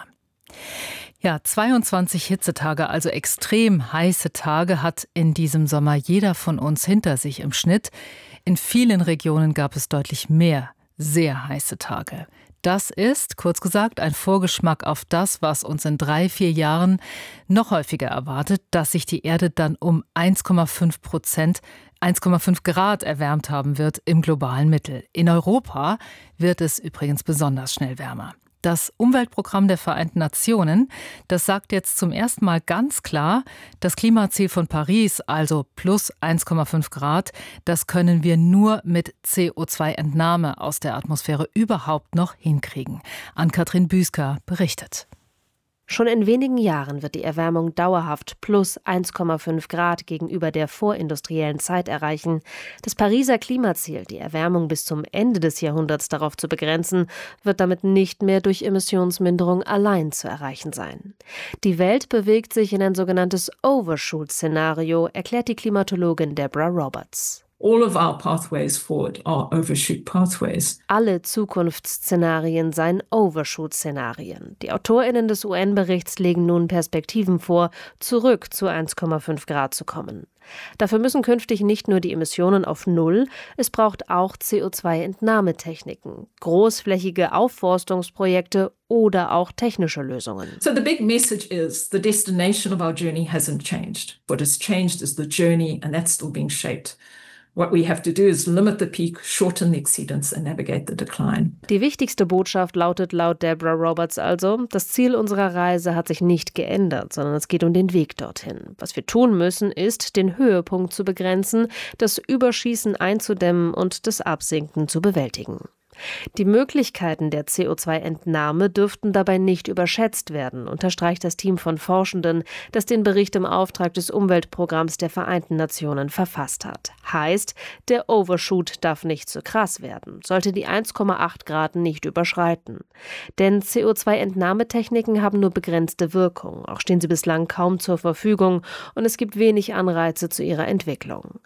Ja, zweiundzwanzig Hitzetage, also extrem heiße Tage, hat in diesem Sommer jeder von uns hinter sich im Schnitt. In vielen Regionen gab es deutlich mehr sehr heiße Tage. Das ist, kurz gesagt, ein Vorgeschmack auf das, was uns in drei, vier Jahren noch häufiger erwartet, dass sich die Erde dann um eins Komma fünf Prozent, eins Komma fünf Grad erwärmt haben wird im globalen Mittel. In Europa wird es übrigens besonders schnell wärmer. Das Umweltprogramm der Vereinten Nationen, das sagt jetzt zum ersten Mal ganz klar, das Klimaziel von Paris, also plus eins Komma fünf Grad, das können wir nur mit C O zwei Entnahme aus der Atmosphäre überhaupt noch hinkriegen. Ann-Kathrin Büsker berichtet. Schon in wenigen Jahren wird die Erwärmung dauerhaft plus eins Komma fünf Grad gegenüber der vorindustriellen Zeit erreichen. Das Pariser Klimaziel, die Erwärmung bis zum Ende des Jahrhunderts darauf zu begrenzen, wird damit nicht mehr durch Emissionsminderung allein zu erreichen sein. Die Welt bewegt sich in ein sogenanntes Overshoot-Szenario, erklärt die Klimatologin Deborah Roberts. All of our pathways forward are overshoot pathways. Alle Zukunftsszenarien seien Overshoot-Szenarien. Die AutorInnen des U N-Berichts legen nun Perspektiven vor, zurück zu eins Komma fünf Grad zu kommen. Dafür müssen künftig nicht nur die Emissionen auf Null, es braucht auch C O zwei Entnahmetechniken, großflächige Aufforstungsprojekte oder auch technische Lösungen. So the big message is the destination of our journey hasn't changed. What has changed is the journey, and that's still being shaped. What we have to do is limit the peak, shorten the exceedance and navigate the decline. Die wichtigste Botschaft lautet laut Deborah Roberts also, das Ziel unserer Reise hat sich nicht geändert, sondern es geht um den Weg dorthin. Was wir tun müssen, ist, den Höhepunkt zu begrenzen, das Überschießen einzudämmen und das Absinken zu bewältigen. Die Möglichkeiten der C O zwei Entnahme dürften dabei nicht überschätzt werden, unterstreicht das Team von Forschenden, das den Bericht im Auftrag des Umweltprogramms der Vereinten Nationen verfasst hat. Heißt, der Overshoot darf nicht zu krass werden, sollte die eins Komma acht Grad nicht überschreiten. Denn C O zwei Entnahmetechniken haben nur begrenzte Wirkung, auch stehen sie bislang kaum zur Verfügung und es gibt wenig Anreize zu ihrer Entwicklung.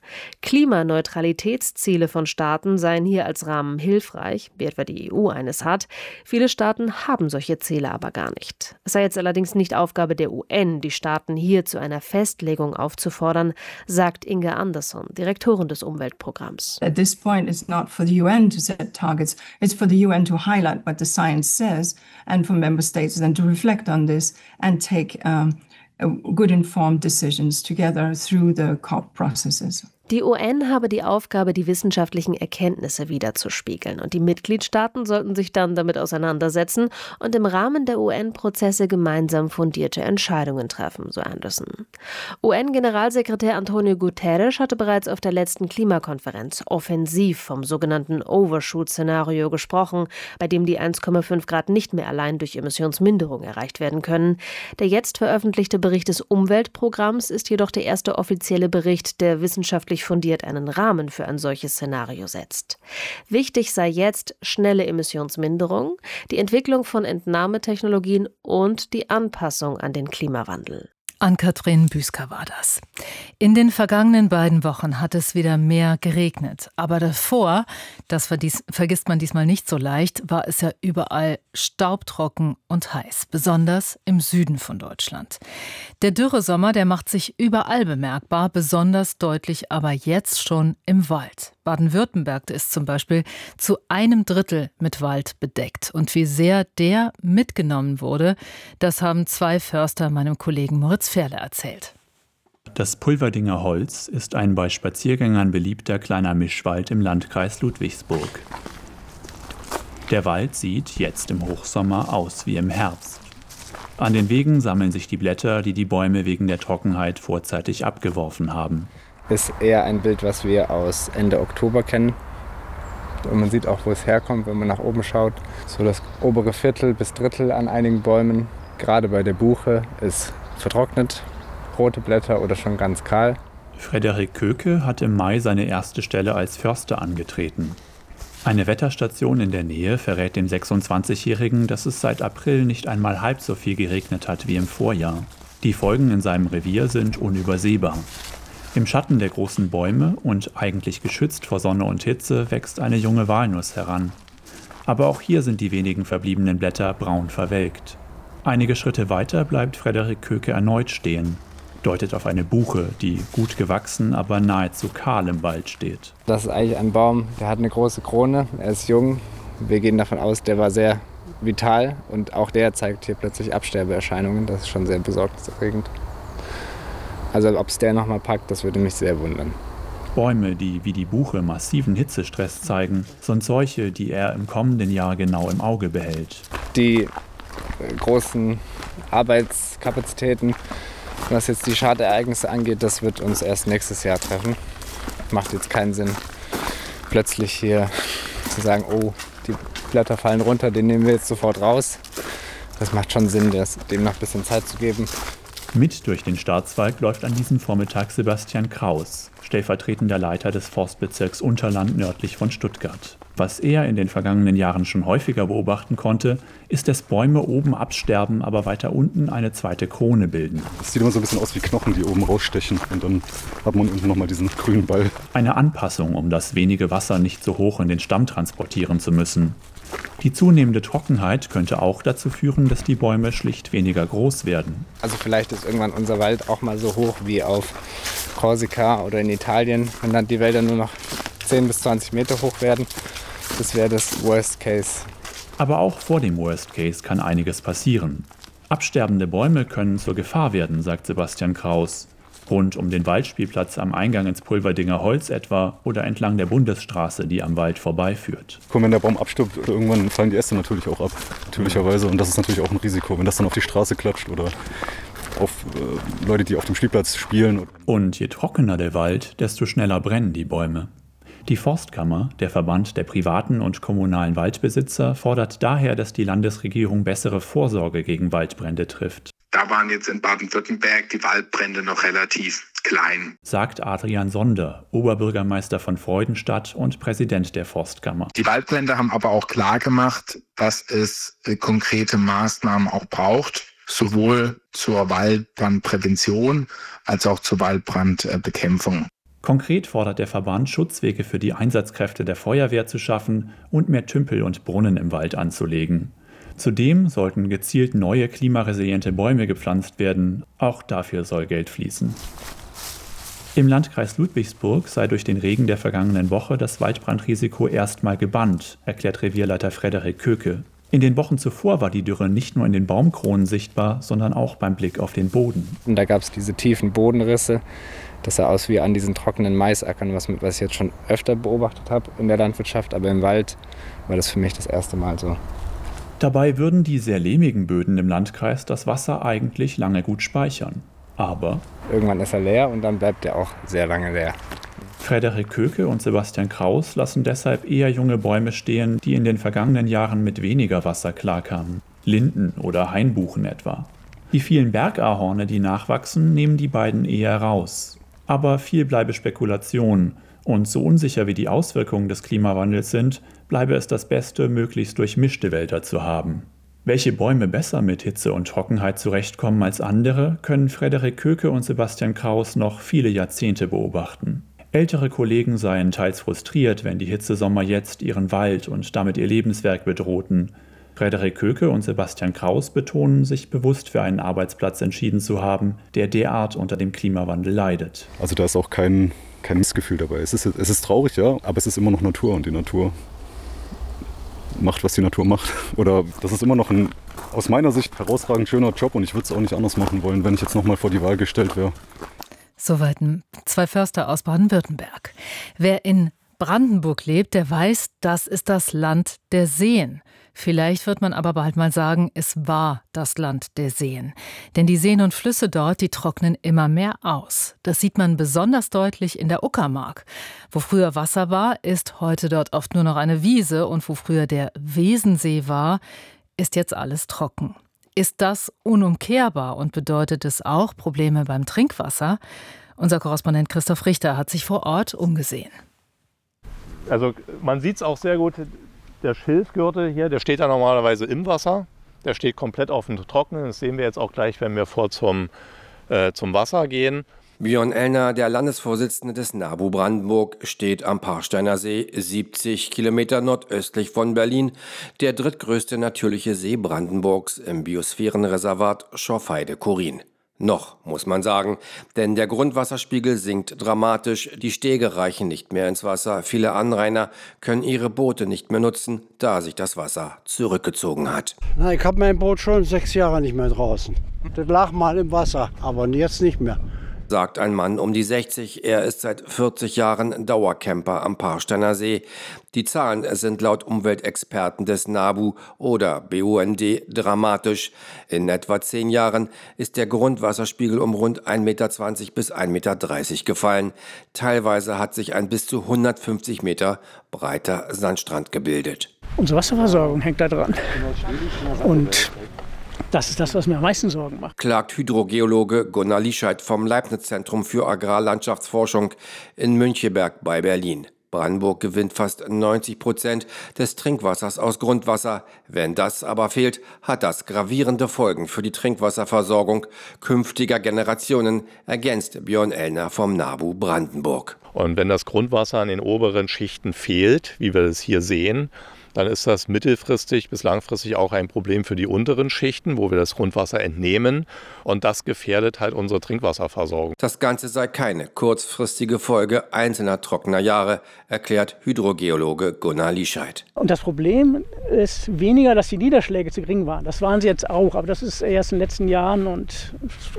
Klimaneutralitätsziele von Staaten seien hier als Rahmen hilfreich, wie etwa die E U eines hat. Viele Staaten haben solche Ziele aber gar nicht. Es sei jetzt allerdings nicht Aufgabe der U N, die Staaten hier zu einer Festlegung aufzufordern, sagt Inge Andersson, Direktorin des Umweltprogramms. At this point, it's not for the U N to set targets. It's for the U N to highlight what the science says and for member states then to reflect on this and take um, good informed decisions together through the COP processes. Die U N habe die Aufgabe, die wissenschaftlichen Erkenntnisse wiederzuspiegeln und die Mitgliedstaaten sollten sich dann damit auseinandersetzen und im Rahmen der U N-Prozesse gemeinsam fundierte Entscheidungen treffen, so Anderson. U N-Generalsekretär Antonio Guterres hatte bereits auf der letzten Klimakonferenz offensiv vom sogenannten Overshoot-Szenario gesprochen, bei dem die eins Komma fünf Grad nicht mehr allein durch Emissionsminderung erreicht werden können. Der jetzt veröffentlichte Bericht des Umweltprogramms ist jedoch der erste offizielle Bericht, der wissenschaftlich fundiert einen Rahmen für ein solches Szenario setzt. Wichtig sei jetzt schnelle Emissionsminderung, die Entwicklung von Entnahmetechnologien und die Anpassung an den Klimawandel. Ann-Kathrin Büsker war das. In den vergangenen beiden Wochen hat es wieder mehr geregnet. Aber davor, das vergisst man diesmal nicht so leicht, war es ja überall staubtrocken und heiß. Besonders im Süden von Deutschland. Der Dürresommer, der macht sich überall bemerkbar, besonders deutlich aber jetzt schon im Wald. Baden-Württemberg ist zum Beispiel zu einem Drittel mit Wald bedeckt. Und wie sehr der mitgenommen wurde, das haben zwei Förster meinem Kollegen Moritz Ferle erzählt. Das Pulverdinger Holz ist ein bei Spaziergängern beliebter kleiner Mischwald im Landkreis Ludwigsburg. Der Wald sieht jetzt im Hochsommer aus wie im Herbst. An den Wegen sammeln sich die Blätter, die die Bäume wegen der Trockenheit vorzeitig abgeworfen haben. Ist eher ein Bild, was wir aus Ende Oktober kennen. Und man sieht auch, wo es herkommt, wenn man nach oben schaut. So das obere Viertel bis Drittel an einigen Bäumen, gerade bei der Buche, ist vertrocknet, rote Blätter oder schon ganz kahl. Frederik Köke hat im Mai seine erste Stelle als Förster angetreten. Eine Wetterstation in der Nähe verrät dem sechsundzwanzigjährigen, dass es seit April nicht einmal halb so viel geregnet hat wie im Vorjahr. Die Folgen in seinem Revier sind unübersehbar. Im Schatten der großen Bäume und eigentlich geschützt vor Sonne und Hitze wächst eine junge Walnuss heran. Aber auch hier sind die wenigen verbliebenen Blätter braun verwelkt. Einige Schritte weiter bleibt Frederik Köke erneut stehen, deutet auf eine Buche, die gut gewachsen, aber nahezu kahl im Wald steht. Das ist eigentlich ein Baum, der hat eine große Krone, er ist jung. Wir gehen davon aus, der war sehr vital und auch der zeigt hier plötzlich Absterbeerscheinungen. Das ist schon sehr besorgniserregend. Also ob es der nochmal packt, das würde mich sehr wundern. Bäume, die wie die Buche massiven Hitzestress zeigen, sind solche, die er im kommenden Jahr genau im Auge behält. Die großen Arbeitskapazitäten, was jetzt die Schadereignisse angeht, das wird uns erst nächstes Jahr treffen. Macht jetzt keinen Sinn, plötzlich hier zu sagen, oh, die Blätter fallen runter, den nehmen wir jetzt sofort raus. Das macht schon Sinn, dem noch ein bisschen Zeit zu geben. Mit durch den Staatswald läuft an diesem Vormittag Sebastian Kraus, stellvertretender Leiter des Forstbezirks Unterland nördlich von Stuttgart. Was er in den vergangenen Jahren schon häufiger beobachten konnte, ist, dass Bäume oben absterben, aber weiter unten eine zweite Krone bilden. Das sieht immer so ein bisschen aus wie Knochen, die oben rausstechen und dann hat man unten nochmal diesen grünen Ball. Eine Anpassung, um das wenige Wasser nicht so hoch in den Stamm transportieren zu müssen. Die zunehmende Trockenheit könnte auch dazu führen, dass die Bäume schlicht weniger groß werden. Also vielleicht ist irgendwann unser Wald auch mal so hoch wie auf Korsika oder in Italien, wenn dann die Wälder nur noch zehn bis zwanzig Meter hoch werden. Das wäre das Worst Case. Aber auch vor dem Worst Case kann einiges passieren. Absterbende Bäume können zur Gefahr werden, sagt Sebastian Kraus. Rund um den Waldspielplatz am Eingang ins Pulverdinger Holz etwa oder entlang der Bundesstraße, die am Wald vorbeiführt. Wenn der Baum abstirbt, irgendwann fallen die Äste natürlich auch ab, natürlicherweise. Und das ist natürlich auch ein Risiko, wenn das dann auf die Straße klatscht oder auf äh, Leute, die auf dem Spielplatz spielen. Und je trockener der Wald, desto schneller brennen die Bäume. Die Forstkammer, der Verband der privaten und kommunalen Waldbesitzer, fordert daher, dass die Landesregierung bessere Vorsorge gegen Waldbrände trifft. Da waren jetzt in Baden-Württemberg die Waldbrände noch relativ klein, sagt Adrian Sonder, Oberbürgermeister von Freudenstadt und Präsident der Forstkammer. Die Waldbrände haben aber auch klar gemacht, dass es äh, konkrete Maßnahmen auch braucht, sowohl zur Waldbrandprävention als auch zur Waldbrandbekämpfung. Konkret fordert der Verband, Schutzwege für die Einsatzkräfte der Feuerwehr zu schaffen und mehr Tümpel und Brunnen im Wald anzulegen. Zudem sollten gezielt neue klimaresiliente Bäume gepflanzt werden. Auch dafür soll Geld fließen. Im Landkreis Ludwigsburg sei durch den Regen der vergangenen Woche das Waldbrandrisiko erstmal gebannt, erklärt Revierleiter Frederik Köke. In den Wochen zuvor war die Dürre nicht nur in den Baumkronen sichtbar, sondern auch beim Blick auf den Boden. Und da gab es diese tiefen Bodenrisse. Das sah aus wie an diesen trockenen Maisackern, was, was ich jetzt schon öfter beobachtet habe in der Landwirtschaft. Aber im Wald war das für mich das erste Mal so. Dabei würden die sehr lehmigen Böden im Landkreis das Wasser eigentlich lange gut speichern. Aber irgendwann ist er leer und dann bleibt er auch sehr lange leer. Frederik Köke und Sebastian Kraus lassen deshalb eher junge Bäume stehen, die in den vergangenen Jahren mit weniger Wasser klarkamen. Linden oder Hainbuchen etwa. Die vielen Bergahorne, die nachwachsen, nehmen die beiden eher raus. Aber viel bleibe Spekulation. Und so unsicher wie die Auswirkungen des Klimawandels sind, bleibe es das Beste, möglichst durchmischte Wälder zu haben. Welche Bäume besser mit Hitze und Trockenheit zurechtkommen als andere, können Frederik Köke und Sebastian Kraus noch viele Jahrzehnte beobachten. Ältere Kollegen seien teils frustriert, wenn die Hitzesommer jetzt ihren Wald und damit ihr Lebenswerk bedrohten. Frederik Köke und Sebastian Kraus betonen, sich bewusst für einen Arbeitsplatz entschieden zu haben, der derart unter dem Klimawandel leidet. Also da ist auch kein, kein Missgefühl dabei. Es ist, es ist traurig, ja, aber es ist immer noch Natur und die Natur macht, was die Natur macht. Oder das ist immer noch ein, aus meiner Sicht, herausragend schöner Job und ich würde es auch nicht anders machen wollen, wenn ich jetzt nochmal vor die Wahl gestellt wäre. Soweit zwei Förster aus Baden-Württemberg. Wer in Brandenburg lebt, der weiß, das ist das Land der Seen. Vielleicht wird man aber bald mal sagen, es war das Land der Seen. Denn die Seen und Flüsse dort, die trocknen immer mehr aus. Das sieht man besonders deutlich in der Uckermark. Wo früher Wasser war, ist heute dort oft nur noch eine Wiese. Und wo früher der Wesensee war, ist jetzt alles trocken. Ist das unumkehrbar und bedeutet es auch Probleme beim Trinkwasser? Unser Korrespondent Christoph Richter hat sich vor Ort umgesehen. Also man sieht es auch sehr gut. Der Schilfgürtel hier, der steht ja normalerweise im Wasser. Der steht komplett auf dem Trockenen. Das sehen wir jetzt auch gleich, wenn wir vor zum, äh, zum Wasser gehen. Björn Ellner, der Landesvorsitzende des NABU Brandenburg, steht am Parsteiner See, siebzig Kilometer nordöstlich von Berlin, der drittgrößte natürliche See Brandenburgs im Biosphärenreservat Schorfheide-Chorin. Noch, muss man sagen, denn der Grundwasserspiegel sinkt dramatisch, die Stege reichen nicht mehr ins Wasser, viele Anrainer können ihre Boote nicht mehr nutzen, da sich das Wasser zurückgezogen hat. Na, ich habe mein Boot schon sechs Jahre nicht mehr draußen. Das lag mal im Wasser, aber jetzt nicht mehr. Sagt ein Mann um die sechzig. Er ist seit vierzig Jahren Dauercamper am Parsteiner See. Die Zahlen sind laut Umweltexperten des NABU oder B U N D dramatisch. In etwa zehn Jahren ist der Grundwasserspiegel um rund ein Meter zwanzig bis ein Meter dreißig gefallen. Teilweise hat sich ein bis zu hundertfünfzig Meter breiter Sandstrand gebildet. Unsere Wasserversorgung hängt da dran. Und das ist das, was mir am meisten Sorgen macht. Klagt Hydrogeologe Gunnar Liescheid vom Leibniz-Zentrum für Agrarlandschaftsforschung in Müncheberg bei Berlin. Brandenburg gewinnt fast neunzig Prozent des Trinkwassers aus Grundwasser. Wenn das aber fehlt, hat das gravierende Folgen für die Trinkwasserversorgung künftiger Generationen, ergänzt Björn Ellner vom NABU Brandenburg. Und wenn das Grundwasser in den oberen Schichten fehlt, wie wir es hier sehen, dann ist das mittelfristig bis langfristig auch ein Problem für die unteren Schichten, wo wir das Grundwasser entnehmen. Und das gefährdet halt unsere Trinkwasserversorgung. Das Ganze sei keine kurzfristige Folge einzelner trockener Jahre, erklärt Hydrogeologe Gunnar Liescheid. Und das Problem ist weniger, dass die Niederschläge zu gering waren. Das waren sie jetzt auch, aber das ist erst in den letzten Jahren und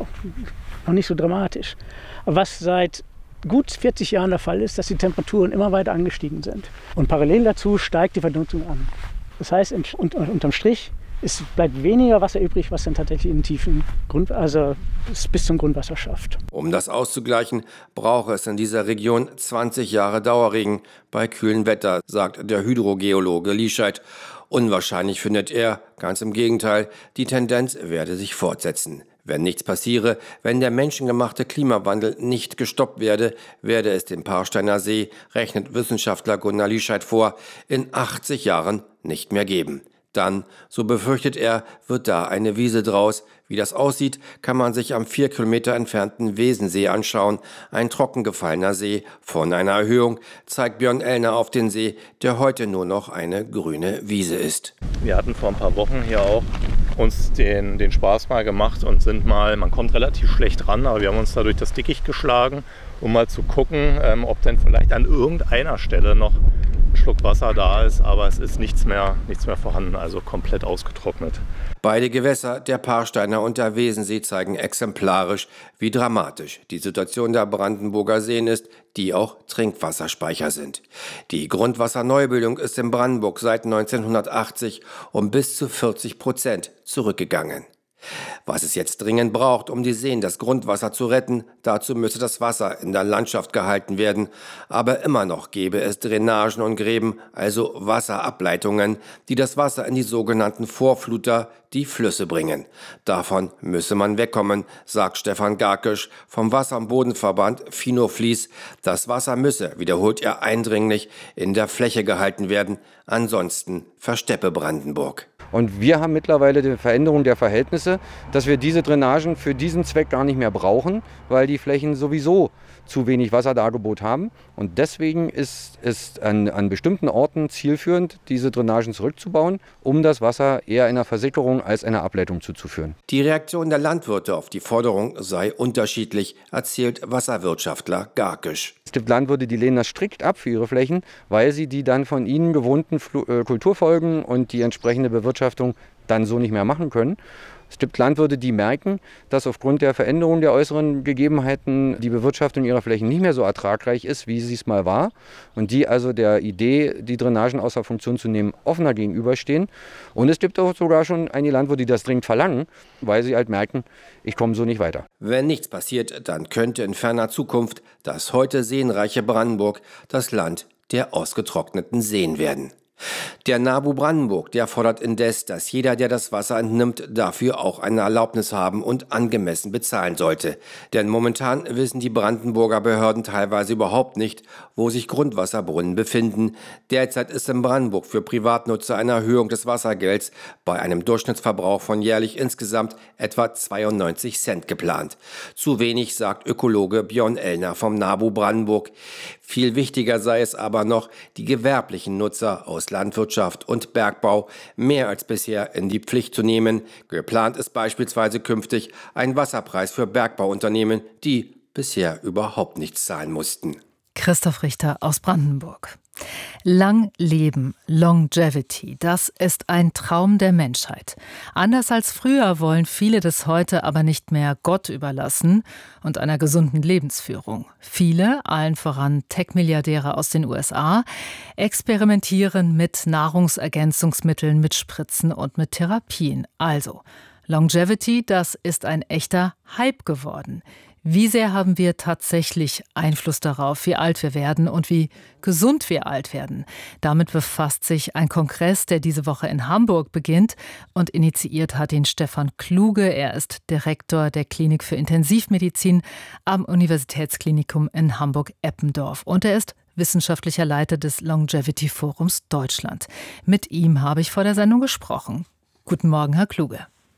noch nicht so dramatisch. Was seit gut vierzig Jahren der Fall ist, dass die Temperaturen immer weiter angestiegen sind. Und parallel dazu steigt die Verdunstung an. Das heißt, unterm Strich es bleibt weniger Wasser übrig, was dann tatsächlich in den tiefen Grund, also bis zum Grundwasser schafft. Um das auszugleichen, brauche es in dieser Region zwanzig Jahre Dauerregen bei kühlem Wetter, sagt der Hydrogeologe Liescheid. Unwahrscheinlich findet er, ganz im Gegenteil, die Tendenz werde sich fortsetzen. Wenn nichts passiere, wenn der menschengemachte Klimawandel nicht gestoppt werde, werde es den Parsteiner See, rechnet Wissenschaftler Gunnar Liescheid vor, in achtzig Jahren nicht mehr geben. Dann, so befürchtet er, wird da eine Wiese draus. Wie das aussieht, kann man sich am vier Kilometer entfernten Wesensee anschauen. Ein trockengefallener See. Von einer Erhöhung zeigt Björn Ellner auf den See, der heute nur noch eine grüne Wiese ist. Wir hatten vor ein paar Wochen hier auch uns den, den Spaß mal gemacht und sind mal, man kommt relativ schlecht ran, aber wir haben uns da durch das Dickicht geschlagen, um mal zu gucken, ähm, ob denn vielleicht an irgendeiner Stelle noch ein Schluck Wasser da ist, aber es ist nichts mehr, nichts mehr vorhanden, also komplett ausgetrocknet. Beide Gewässer, der Parsteiner und der Wesensee, zeigen exemplarisch, wie dramatisch die Situation der Brandenburger Seen ist, die auch Trinkwasserspeicher sind. Die Grundwasserneubildung ist in Brandenburg seit neunzehnhundertachtzig um bis zu vierzig Prozent zurückgegangen. Was es jetzt dringend braucht, um die Seen das Grundwasser zu retten, dazu müsse das Wasser in der Landschaft gehalten werden. Aber immer noch gäbe es Drainagen und Gräben, also Wasserableitungen, die das Wasser in die sogenannten Vorfluter, die Flüsse bringen. Davon müsse man wegkommen, sagt Stefan Garkisch vom Wasser- und Bodenverband Finofließ. Das Wasser müsse, wiederholt er eindringlich, in der Fläche gehalten werden. Ansonsten versteppe Brandenburg. Und wir haben mittlerweile die Veränderung der Verhältnisse, dass wir diese Drainagen für diesen Zweck gar nicht mehr brauchen, weil die Flächen sowieso zu wenig Wasserdargebot haben. Und deswegen ist es an, an bestimmten Orten zielführend, diese Drainagen zurückzubauen, um das Wasser eher einer Versickerung als einer Ableitung zuzuführen. Die Reaktion der Landwirte auf die Forderung sei unterschiedlich, erzählt Wasserwirtschaftler Garkisch. Es gibt Landwirte, die lehnen das strikt ab für ihre Flächen, weil sie die dann von ihnen gewohnten Kulturfolgen und die entsprechende Bewirtschaftung dann so nicht mehr machen können. Es gibt Landwirte, die merken, dass aufgrund der Veränderung der äußeren Gegebenheiten die Bewirtschaftung ihrer Flächen nicht mehr so ertragreich ist, wie sie es mal war. Und die also der Idee, die Drainagen außer Funktion zu nehmen, offener gegenüberstehen. Und es gibt auch sogar schon einige Landwirte, die das dringend verlangen, weil sie halt merken, ich komme so nicht weiter. Wenn nichts passiert, dann könnte in ferner Zukunft das heute seenreiche Brandenburg das Land der ausgetrockneten Seen werden. Der NABU Brandenburg, der fordert indes, dass jeder, der das Wasser entnimmt, dafür auch eine Erlaubnis haben und angemessen bezahlen sollte. Denn momentan wissen die Brandenburger Behörden teilweise überhaupt nicht, wo sich Grundwasserbrunnen befinden. Derzeit ist in Brandenburg für Privatnutzer eine Erhöhung des Wassergelds bei einem Durchschnittsverbrauch von jährlich insgesamt etwa zweiundneunzig Cent geplant. Zu wenig, sagt Ökologe Björn Ellner vom NABU Brandenburg. Viel wichtiger sei es aber noch, die gewerblichen Nutzer aus Landwirtschaft und Bergbau mehr als bisher in die Pflicht zu nehmen. Geplant ist beispielsweise künftig ein Wasserpreis für Bergbauunternehmen, die bisher überhaupt nichts zahlen mussten. Christoph Richter aus Brandenburg. Lang leben, Longevity, das ist ein Traum der Menschheit. Anders als früher wollen viele das heute aber nicht mehr Gott überlassen und einer gesunden Lebensführung. Viele, allen voran Tech-Milliardäre aus den U S A, experimentieren mit Nahrungsergänzungsmitteln, mit Spritzen und mit Therapien. Also, Longevity, das ist ein echter Hype geworden. Wie sehr haben wir tatsächlich Einfluss darauf, wie alt wir werden und wie gesund wir alt werden? Damit befasst sich ein Kongress, der diese Woche in Hamburg beginnt, und initiiert hat ihn Stefan Kluge. Er ist Direktor der Klinik für Intensivmedizin am Universitätsklinikum in Hamburg-Eppendorf. Und er ist wissenschaftlicher Leiter des Longevity Forums Deutschland. Mit ihm habe ich vor der Sendung gesprochen. Guten Morgen, Herr Kluge.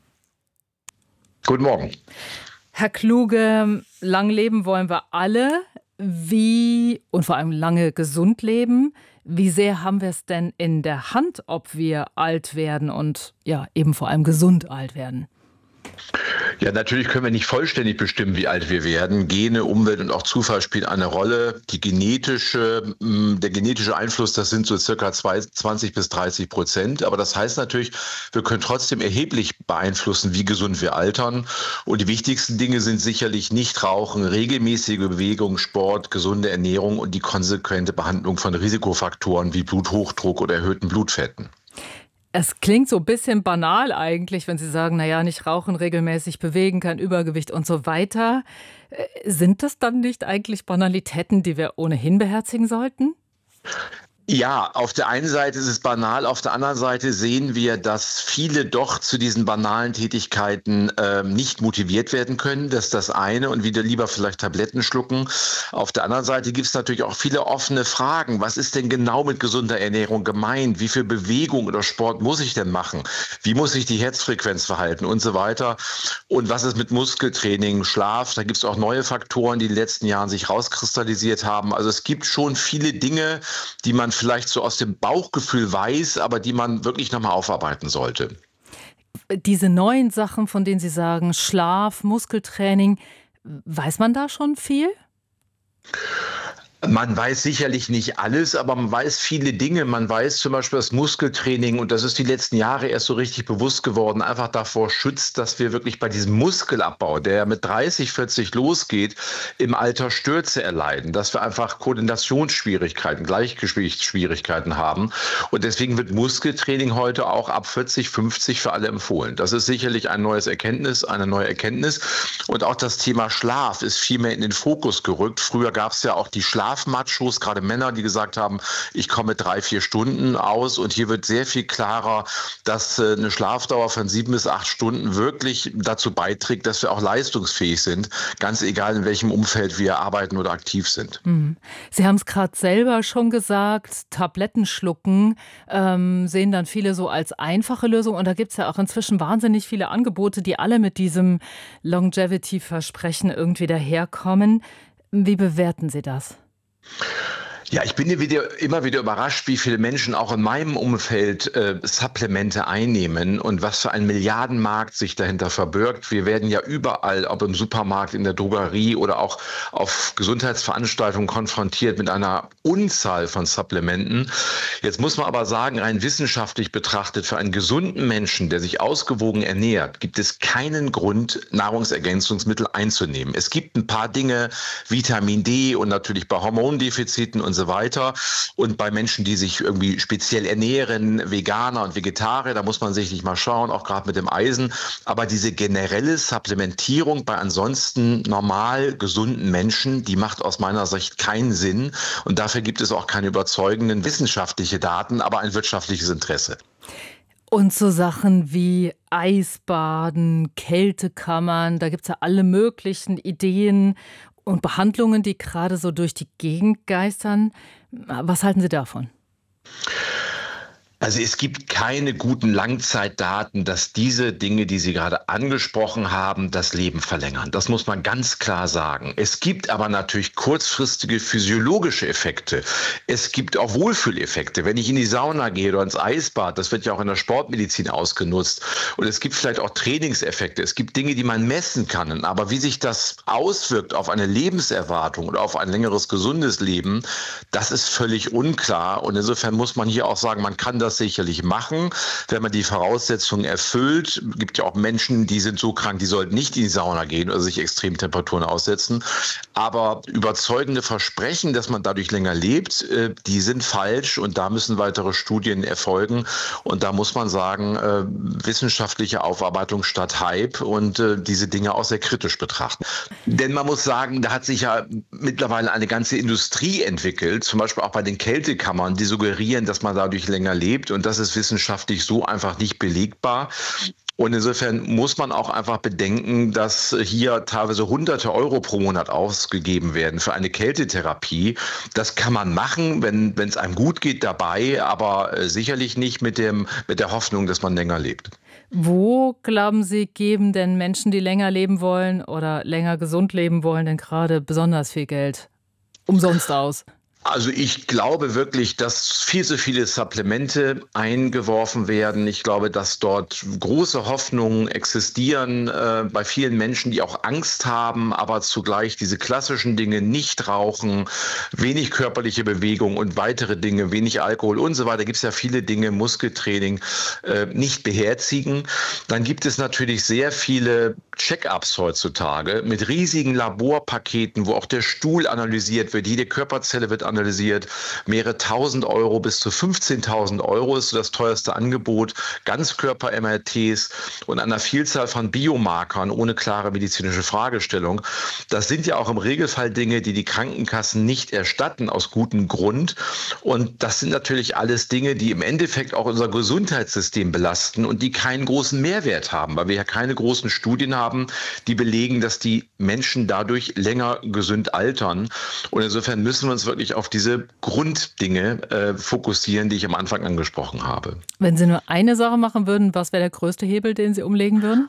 Guten Morgen. Herr Kluge, lang leben wollen wir alle. Wie, und vor allem lange gesund leben, wie sehr haben wir es denn in der Hand, ob wir alt werden und ja, eben vor allem gesund alt werden? Ja, natürlich können wir nicht vollständig bestimmen, wie alt wir werden. Gene, Umwelt und auch Zufall spielen eine Rolle. Die genetische, der genetische Einfluss, das sind so circa zwanzig bis dreißig Prozent. Aber das heißt natürlich, wir können trotzdem erheblich beeinflussen, wie gesund wir altern. Und die wichtigsten Dinge sind sicherlich Nichtrauchen, regelmäßige Bewegung, Sport, gesunde Ernährung und die konsequente Behandlung von Risikofaktoren wie Bluthochdruck oder erhöhten Blutfetten. Es klingt so ein bisschen banal eigentlich, wenn Sie sagen, naja, nicht rauchen, regelmäßig bewegen, kein Übergewicht und so weiter. Sind das dann nicht eigentlich Banalitäten, die wir ohnehin beherzigen sollten? Ja, auf der einen Seite ist es banal, auf der anderen Seite sehen wir, dass viele doch zu diesen banalen Tätigkeiten äh, nicht motiviert werden können. Das ist das eine und wieder lieber vielleicht Tabletten schlucken. Auf der anderen Seite gibt es natürlich auch viele offene Fragen. Was ist denn genau mit gesunder Ernährung gemeint? Wie viel Bewegung oder Sport muss ich denn machen? Wie muss sich die Herzfrequenz verhalten und so weiter? Und was ist mit Muskeltraining, Schlaf? Da gibt es auch neue Faktoren, die in den letzten Jahren sich rauskristallisiert haben. Also es gibt schon viele Dinge, die man vielleicht so aus dem Bauchgefühl weiß, aber die man wirklich nochmal aufarbeiten sollte. Diese neuen Sachen, von denen Sie sagen, Schlaf, Muskeltraining, weiß man da schon viel? Man weiß sicherlich nicht alles, aber man weiß viele Dinge. Man weiß zum Beispiel, dass Muskeltraining, und das ist die letzten Jahre erst so richtig bewusst geworden, einfach davor schützt, dass wir wirklich bei diesem Muskelabbau, der mit dreißig, vierzig losgeht, im Alter Stürze erleiden, dass wir einfach Koordinationsschwierigkeiten, Gleichgewichtsschwierigkeiten haben. Und deswegen wird Muskeltraining heute auch ab vierzig, fünfzig für alle empfohlen. Das ist sicherlich ein neues Erkenntnis, eine neue Erkenntnis. Und auch das Thema Schlaf ist viel mehr in den Fokus gerückt. Früher gab es ja auch die Schlaf Machos, gerade Männer, die gesagt haben, ich komme mit drei, vier Stunden aus, und hier wird sehr viel klarer, dass eine Schlafdauer von sieben bis acht Stunden wirklich dazu beiträgt, dass wir auch leistungsfähig sind, ganz egal in welchem Umfeld wir arbeiten oder aktiv sind. Sie haben es gerade selber schon gesagt, Tabletten schlucken ähm, sehen dann viele so als einfache Lösung, und da gibt es ja auch inzwischen wahnsinnig viele Angebote, die alle mit diesem Longevity-Versprechen irgendwie daherkommen. Wie bewerten Sie das? Ja, ich bin wieder, immer wieder überrascht, wie viele Menschen auch in meinem Umfeld äh, Supplemente einnehmen und was für ein Milliardenmarkt sich dahinter verbirgt. Wir werden ja überall, ob im Supermarkt, in der Drogerie oder auch auf Gesundheitsveranstaltungen konfrontiert mit einer Unzahl von Supplementen. Jetzt muss man aber sagen, rein wissenschaftlich betrachtet, für einen gesunden Menschen, der sich ausgewogen ernährt, gibt es keinen Grund, Nahrungsergänzungsmittel einzunehmen. Es gibt ein paar Dinge, Vitamin D und natürlich bei Hormondefiziten und so weiter. Und bei Menschen, die sich irgendwie speziell ernähren, Veganer und Vegetarier, da muss man sicherlich mal schauen, auch gerade mit dem Eisen. Aber diese generelle Supplementierung bei ansonsten normal gesunden Menschen, die macht aus meiner Sicht keinen Sinn. Und dafür gibt es auch keine überzeugenden wissenschaftlichen Daten, aber ein wirtschaftliches Interesse. Und so Sachen wie Eisbaden, Kältekammern, da gibt es ja alle möglichen Ideen und Behandlungen, die gerade so durch die Gegend geistern. Was halten Sie davon? Also es gibt keine guten Langzeitdaten, dass diese Dinge, die Sie gerade angesprochen haben, das Leben verlängern. Das muss man ganz klar sagen. Es gibt aber natürlich kurzfristige physiologische Effekte. Es gibt auch Wohlfühleffekte. Wenn ich in die Sauna gehe oder ins Eisbad, das wird ja auch in der Sportmedizin ausgenutzt. Und es gibt vielleicht auch Trainingseffekte. Es gibt Dinge, die man messen kann. Aber wie sich das auswirkt auf eine Lebenserwartung oder auf ein längeres, gesundes Leben, das ist völlig unklar. Und insofern muss man hier auch sagen, man kann das das sicherlich machen, wenn man die Voraussetzungen erfüllt. Es gibt ja auch Menschen, die sind so krank, die sollten nicht in die Sauna gehen oder sich extremen Temperaturen aussetzen. Aber überzeugende Versprechen, dass man dadurch länger lebt, die sind falsch und da müssen weitere Studien erfolgen. Und da muss man sagen, wissenschaftliche Aufarbeitung statt Hype und diese Dinge auch sehr kritisch betrachten. Denn man muss sagen, da hat sich ja mittlerweile eine ganze Industrie entwickelt, zum Beispiel auch bei den Kältekammern, die suggerieren, dass man dadurch länger lebt. Und das ist wissenschaftlich so einfach nicht belegbar. Und insofern muss man auch einfach bedenken, dass hier teilweise hunderte Euro pro Monat ausgegeben werden für eine Kältetherapie. Das kann man machen, wenn wenn es einem gut geht dabei, aber sicherlich nicht mit dem mit der Hoffnung, dass man länger lebt. Wo, glauben Sie, geben denn Menschen, die länger leben wollen oder länger gesund leben wollen, denn gerade besonders viel Geld umsonst aus? Also ich glaube wirklich, dass viel zu viele Supplemente eingeworfen werden. Ich glaube, dass dort große Hoffnungen existieren äh, bei vielen Menschen, die auch Angst haben, aber zugleich diese klassischen Dinge, nicht rauchen, wenig körperliche Bewegung und weitere Dinge, wenig Alkohol und so weiter. Da gibt es ja viele Dinge, Muskeltraining, äh, nicht beherzigen. Dann gibt es natürlich sehr viele Check-ups heutzutage mit riesigen Laborpaketen, wo auch der Stuhl analysiert wird, jede Körperzelle wird analysiert. analysiert. Mehrere tausend Euro bis zu fünfzehntausend Euro ist das teuerste Angebot. Ganzkörper-M R Ts und einer Vielzahl von Biomarkern ohne klare medizinische Fragestellung. Das sind ja auch im Regelfall Dinge, die die Krankenkassen nicht erstatten, aus gutem Grund. Und das sind natürlich alles Dinge, die im Endeffekt auch unser Gesundheitssystem belasten und die keinen großen Mehrwert haben, weil wir ja keine großen Studien haben, die belegen, dass die Menschen dadurch länger gesund altern. Und insofern müssen wir uns wirklich auf diese Grunddinge äh, fokussieren, die ich am Anfang angesprochen habe. Wenn Sie nur eine Sache machen würden, was wäre der größte Hebel, den Sie umlegen würden?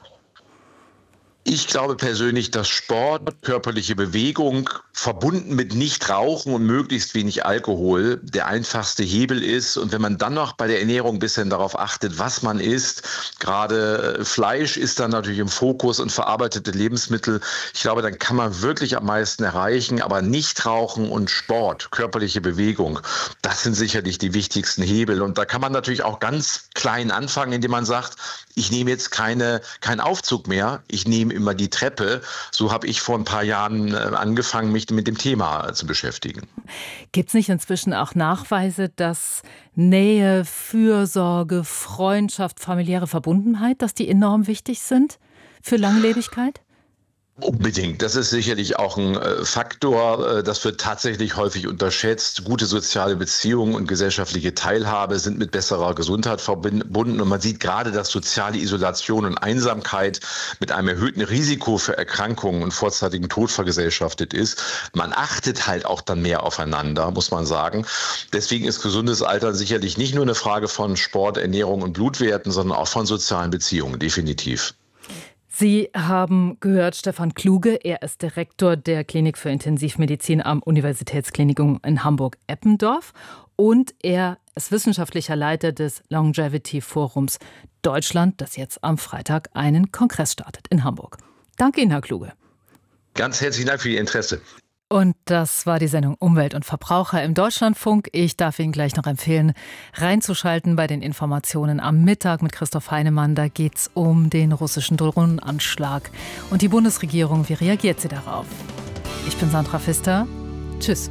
Ich glaube persönlich, dass Sport, körperliche Bewegung verbunden mit Nichtrauchen und möglichst wenig Alkohol der einfachste Hebel ist. Und wenn man dann noch bei der Ernährung ein bisschen darauf achtet, was man isst, gerade Fleisch ist dann natürlich im Fokus und verarbeitete Lebensmittel, ich glaube, dann kann man wirklich am meisten erreichen. Aber Nichtrauchen und Sport, körperliche Bewegung, das sind sicherlich die wichtigsten Hebel. Und da kann man natürlich auch ganz klein anfangen, indem man sagt, ich nehme jetzt keine, keinen Aufzug mehr, ich nehme immer die Treppe. So habe ich vor ein paar Jahren angefangen, mich mit dem Thema zu beschäftigen. Gibt es nicht inzwischen auch Nachweise, dass Nähe, Fürsorge, Freundschaft, familiäre Verbundenheit, dass die enorm wichtig sind für Langlebigkeit? Unbedingt. Das ist sicherlich auch ein äh, Faktor. Äh, das wird tatsächlich häufig unterschätzt. Gute soziale Beziehungen und gesellschaftliche Teilhabe sind mit besserer Gesundheit verbunden. Und man sieht gerade, dass soziale Isolation und Einsamkeit mit einem erhöhten Risiko für Erkrankungen und vorzeitigen Tod vergesellschaftet ist. Man achtet halt auch dann mehr aufeinander, muss man sagen. Deswegen ist gesundes Altern sicherlich nicht nur eine Frage von Sport, Ernährung und Blutwerten, sondern auch von sozialen Beziehungen, definitiv. Sie haben gehört Stefan Kluge, er ist Direktor der Klinik für Intensivmedizin am Universitätsklinikum in Hamburg-Eppendorf und er ist wissenschaftlicher Leiter des Longevity Forums Deutschland, das jetzt am Freitag einen Kongress startet in Hamburg. Danke Ihnen, Herr Kluge. Ganz herzlichen Dank für Ihr Interesse. Und das war die Sendung Umwelt und Verbraucher im Deutschlandfunk. Ich darf Ihnen gleich noch empfehlen, reinzuschalten bei den Informationen am Mittag mit Christoph Heinemann. Da geht es um den russischen Drohnenanschlag. Und die Bundesregierung, wie reagiert sie darauf? Ich bin Sandra Pfister. Tschüss.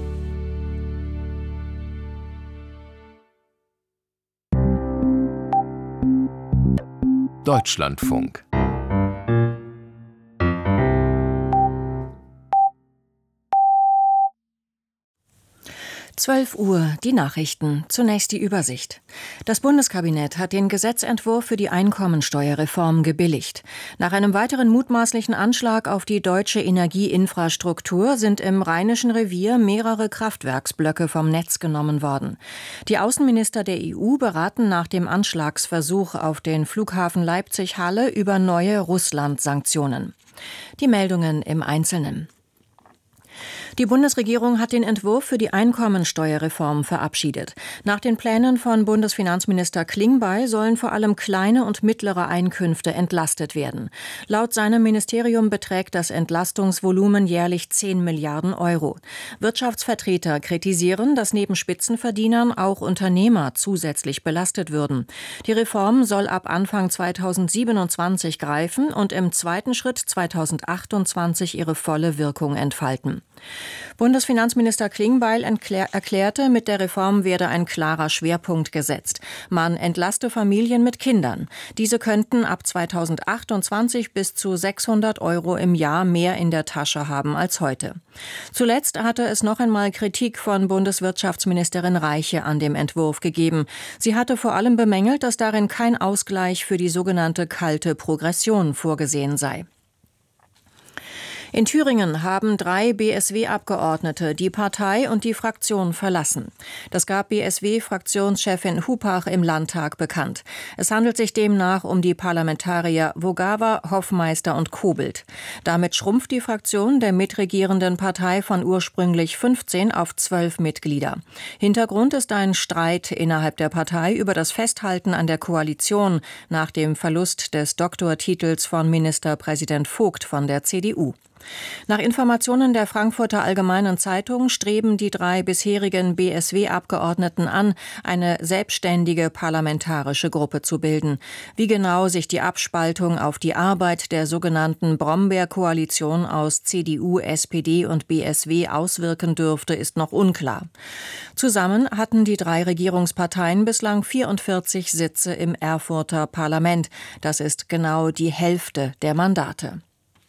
Deutschlandfunk. zwölf Uhr, die Nachrichten. Zunächst die Übersicht. Das Bundeskabinett hat den Gesetzentwurf für die Einkommensteuerreform gebilligt. Nach einem weiteren mutmaßlichen Anschlag auf die deutsche Energieinfrastruktur sind im Rheinischen Revier mehrere Kraftwerksblöcke vom Netz genommen worden. Die Außenminister der E U beraten nach dem Anschlagsversuch auf den Flughafen Leipzig-Halle über neue Russland-Sanktionen. Die Meldungen im Einzelnen. Die Bundesregierung hat den Entwurf für die Einkommensteuerreform verabschiedet. Nach den Plänen von Bundesfinanzminister Klingbeil sollen vor allem kleine und mittlere Einkünfte entlastet werden. Laut seinem Ministerium beträgt das Entlastungsvolumen jährlich zehn Milliarden Euro. Wirtschaftsvertreter kritisieren, dass neben Spitzenverdienern auch Unternehmer zusätzlich belastet würden. Die Reform soll ab Anfang zweitausendsiebenundzwanzig greifen und im zweiten Schritt zweitausendachtundzwanzig ihre volle Wirkung entfalten. Bundesfinanzminister Klingbeil erklärte, mit der Reform werde ein klarer Schwerpunkt gesetzt. Man entlaste Familien mit Kindern. Diese könnten ab zweitausendachtundzwanzig bis zu sechshundert Euro im Jahr mehr in der Tasche haben als heute. Zuletzt hatte es noch einmal Kritik von Bundeswirtschaftsministerin Reiche an dem Entwurf gegeben. Sie hatte vor allem bemängelt, dass darin kein Ausgleich für die sogenannte kalte Progression vorgesehen sei. In Thüringen haben drei B S W-Abgeordnete die Partei und die Fraktion verlassen. Das gab B S W-Fraktionschefin Hupach im Landtag bekannt. Es handelt sich demnach um die Parlamentarier Vogava, Hoffmeister und Kobelt. Damit schrumpft die Fraktion der mitregierenden Partei von ursprünglich fünfzehn auf zwölf Mitglieder. Hintergrund ist ein Streit innerhalb der Partei über das Festhalten an der Koalition nach dem Verlust des Doktortitels von Ministerpräsident Vogt von der C D U. Nach Informationen der Frankfurter Allgemeinen Zeitung streben die drei bisherigen B S W-Abgeordneten an, eine selbstständige parlamentarische Gruppe zu bilden. Wie genau sich die Abspaltung auf die Arbeit der sogenannten Brombeer-Koalition aus C D U, S P D und B S W auswirken dürfte, ist noch unklar. Zusammen hatten die drei Regierungsparteien bislang vierundvierzig Sitze im Erfurter Parlament. Das ist genau die Hälfte der Mandate.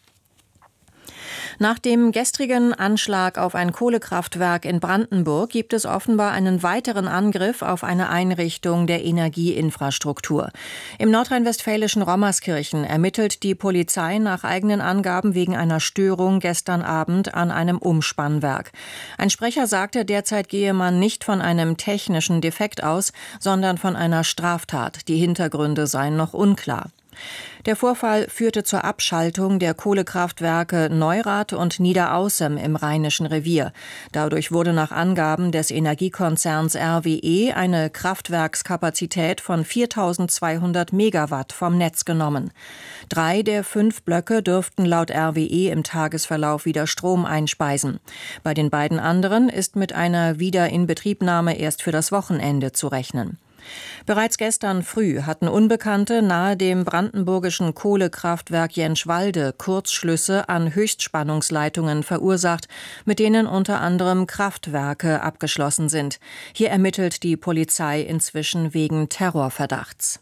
Nach dem gestrigen Anschlag auf ein Kohlekraftwerk in Brandenburg gibt es offenbar einen weiteren Angriff auf eine Einrichtung der Energieinfrastruktur. Im nordrhein-westfälischen Rommerskirchen ermittelt die Polizei nach eigenen Angaben wegen einer Störung gestern Abend an einem Umspannwerk. Ein Sprecher sagte, derzeit gehe man nicht von einem technischen Defekt aus, sondern von einer Straftat. Die Hintergründe seien noch unklar. Der Vorfall führte zur Abschaltung der Kohlekraftwerke Neurath und Niederaußem im Rheinischen Revier. Dadurch wurde nach Angaben des Energiekonzerns R W E eine Kraftwerkskapazität von viertausendzweihundert Megawatt vom Netz genommen. Drei der fünf Blöcke dürften laut R W E im Tagesverlauf wieder Strom einspeisen. Bei den beiden anderen ist mit einer Wiederinbetriebnahme erst für das Wochenende zu rechnen. Bereits gestern früh hatten Unbekannte nahe dem brandenburgischen Kohlekraftwerk Jenschwalde Kurzschlüsse an Höchstspannungsleitungen verursacht, mit denen unter anderem Kraftwerke abgeschlossen sind. Hier ermittelt die Polizei inzwischen wegen Terrorverdachts.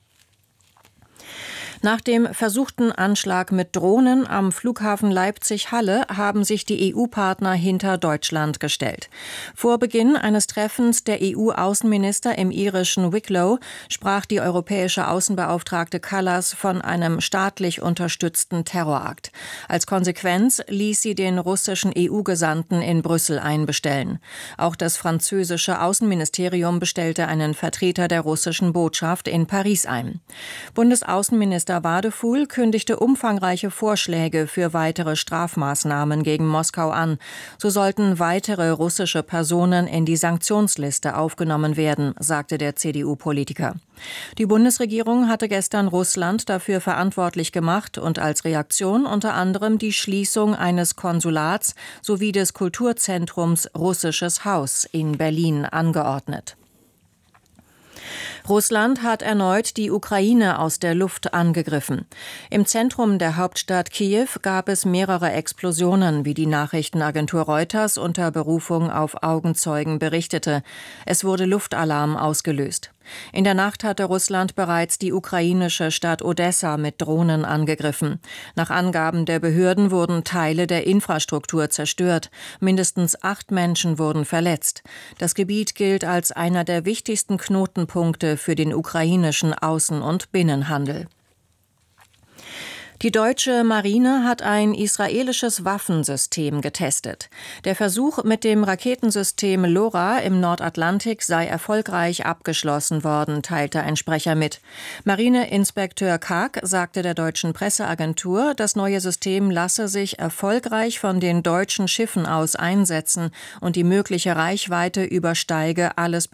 Nach dem versuchten Anschlag mit Drohnen am Flughafen Leipzig-Halle haben sich die E U-Partner hinter Deutschland gestellt. Vor Beginn eines Treffens der E U-Außenminister im irischen Wicklow sprach die europäische Außenbeauftragte Kallas von einem staatlich unterstützten Terrorakt. Als Konsequenz ließ sie den russischen E U-Gesandten in Brüssel einbestellen. Auch das französische Außenministerium bestellte einen Vertreter der russischen Botschaft in Paris ein. Bundesaußenminister Außenminister Wadeful kündigte umfangreiche Vorschläge für weitere Strafmaßnahmen gegen Moskau an. So sollten weitere russische Personen in die Sanktionsliste aufgenommen werden, sagte der C D U-Politiker. Die Bundesregierung hatte gestern Russland dafür verantwortlich gemacht und als Reaktion unter anderem die Schließung eines Konsulats sowie des Kulturzentrums Russisches Haus in Berlin angeordnet. Russland hat erneut die Ukraine aus der Luft angegriffen. Im Zentrum der Hauptstadt Kiew gab es mehrere Explosionen, wie die Nachrichtenagentur Reuters unter Berufung auf Augenzeugen berichtete. Es wurde Luftalarm ausgelöst. In der Nacht hatte Russland bereits die ukrainische Stadt Odessa mit Drohnen angegriffen. Nach Angaben der Behörden wurden Teile der Infrastruktur zerstört. Mindestens acht Menschen wurden verletzt. Das Gebiet gilt als einer der wichtigsten Knotenpunkte für den ukrainischen Außen- und Binnenhandel. Die deutsche Marine hat ein israelisches Waffensystem getestet. Der Versuch mit dem Raketensystem LoRa im Nordatlantik sei erfolgreich abgeschlossen worden, teilte ein Sprecher mit. Marineinspekteur Karg sagte der deutschen Presseagentur, das neue System lasse sich erfolgreich von den deutschen Schiffen aus einsetzen und die mögliche Reichweite übersteige alles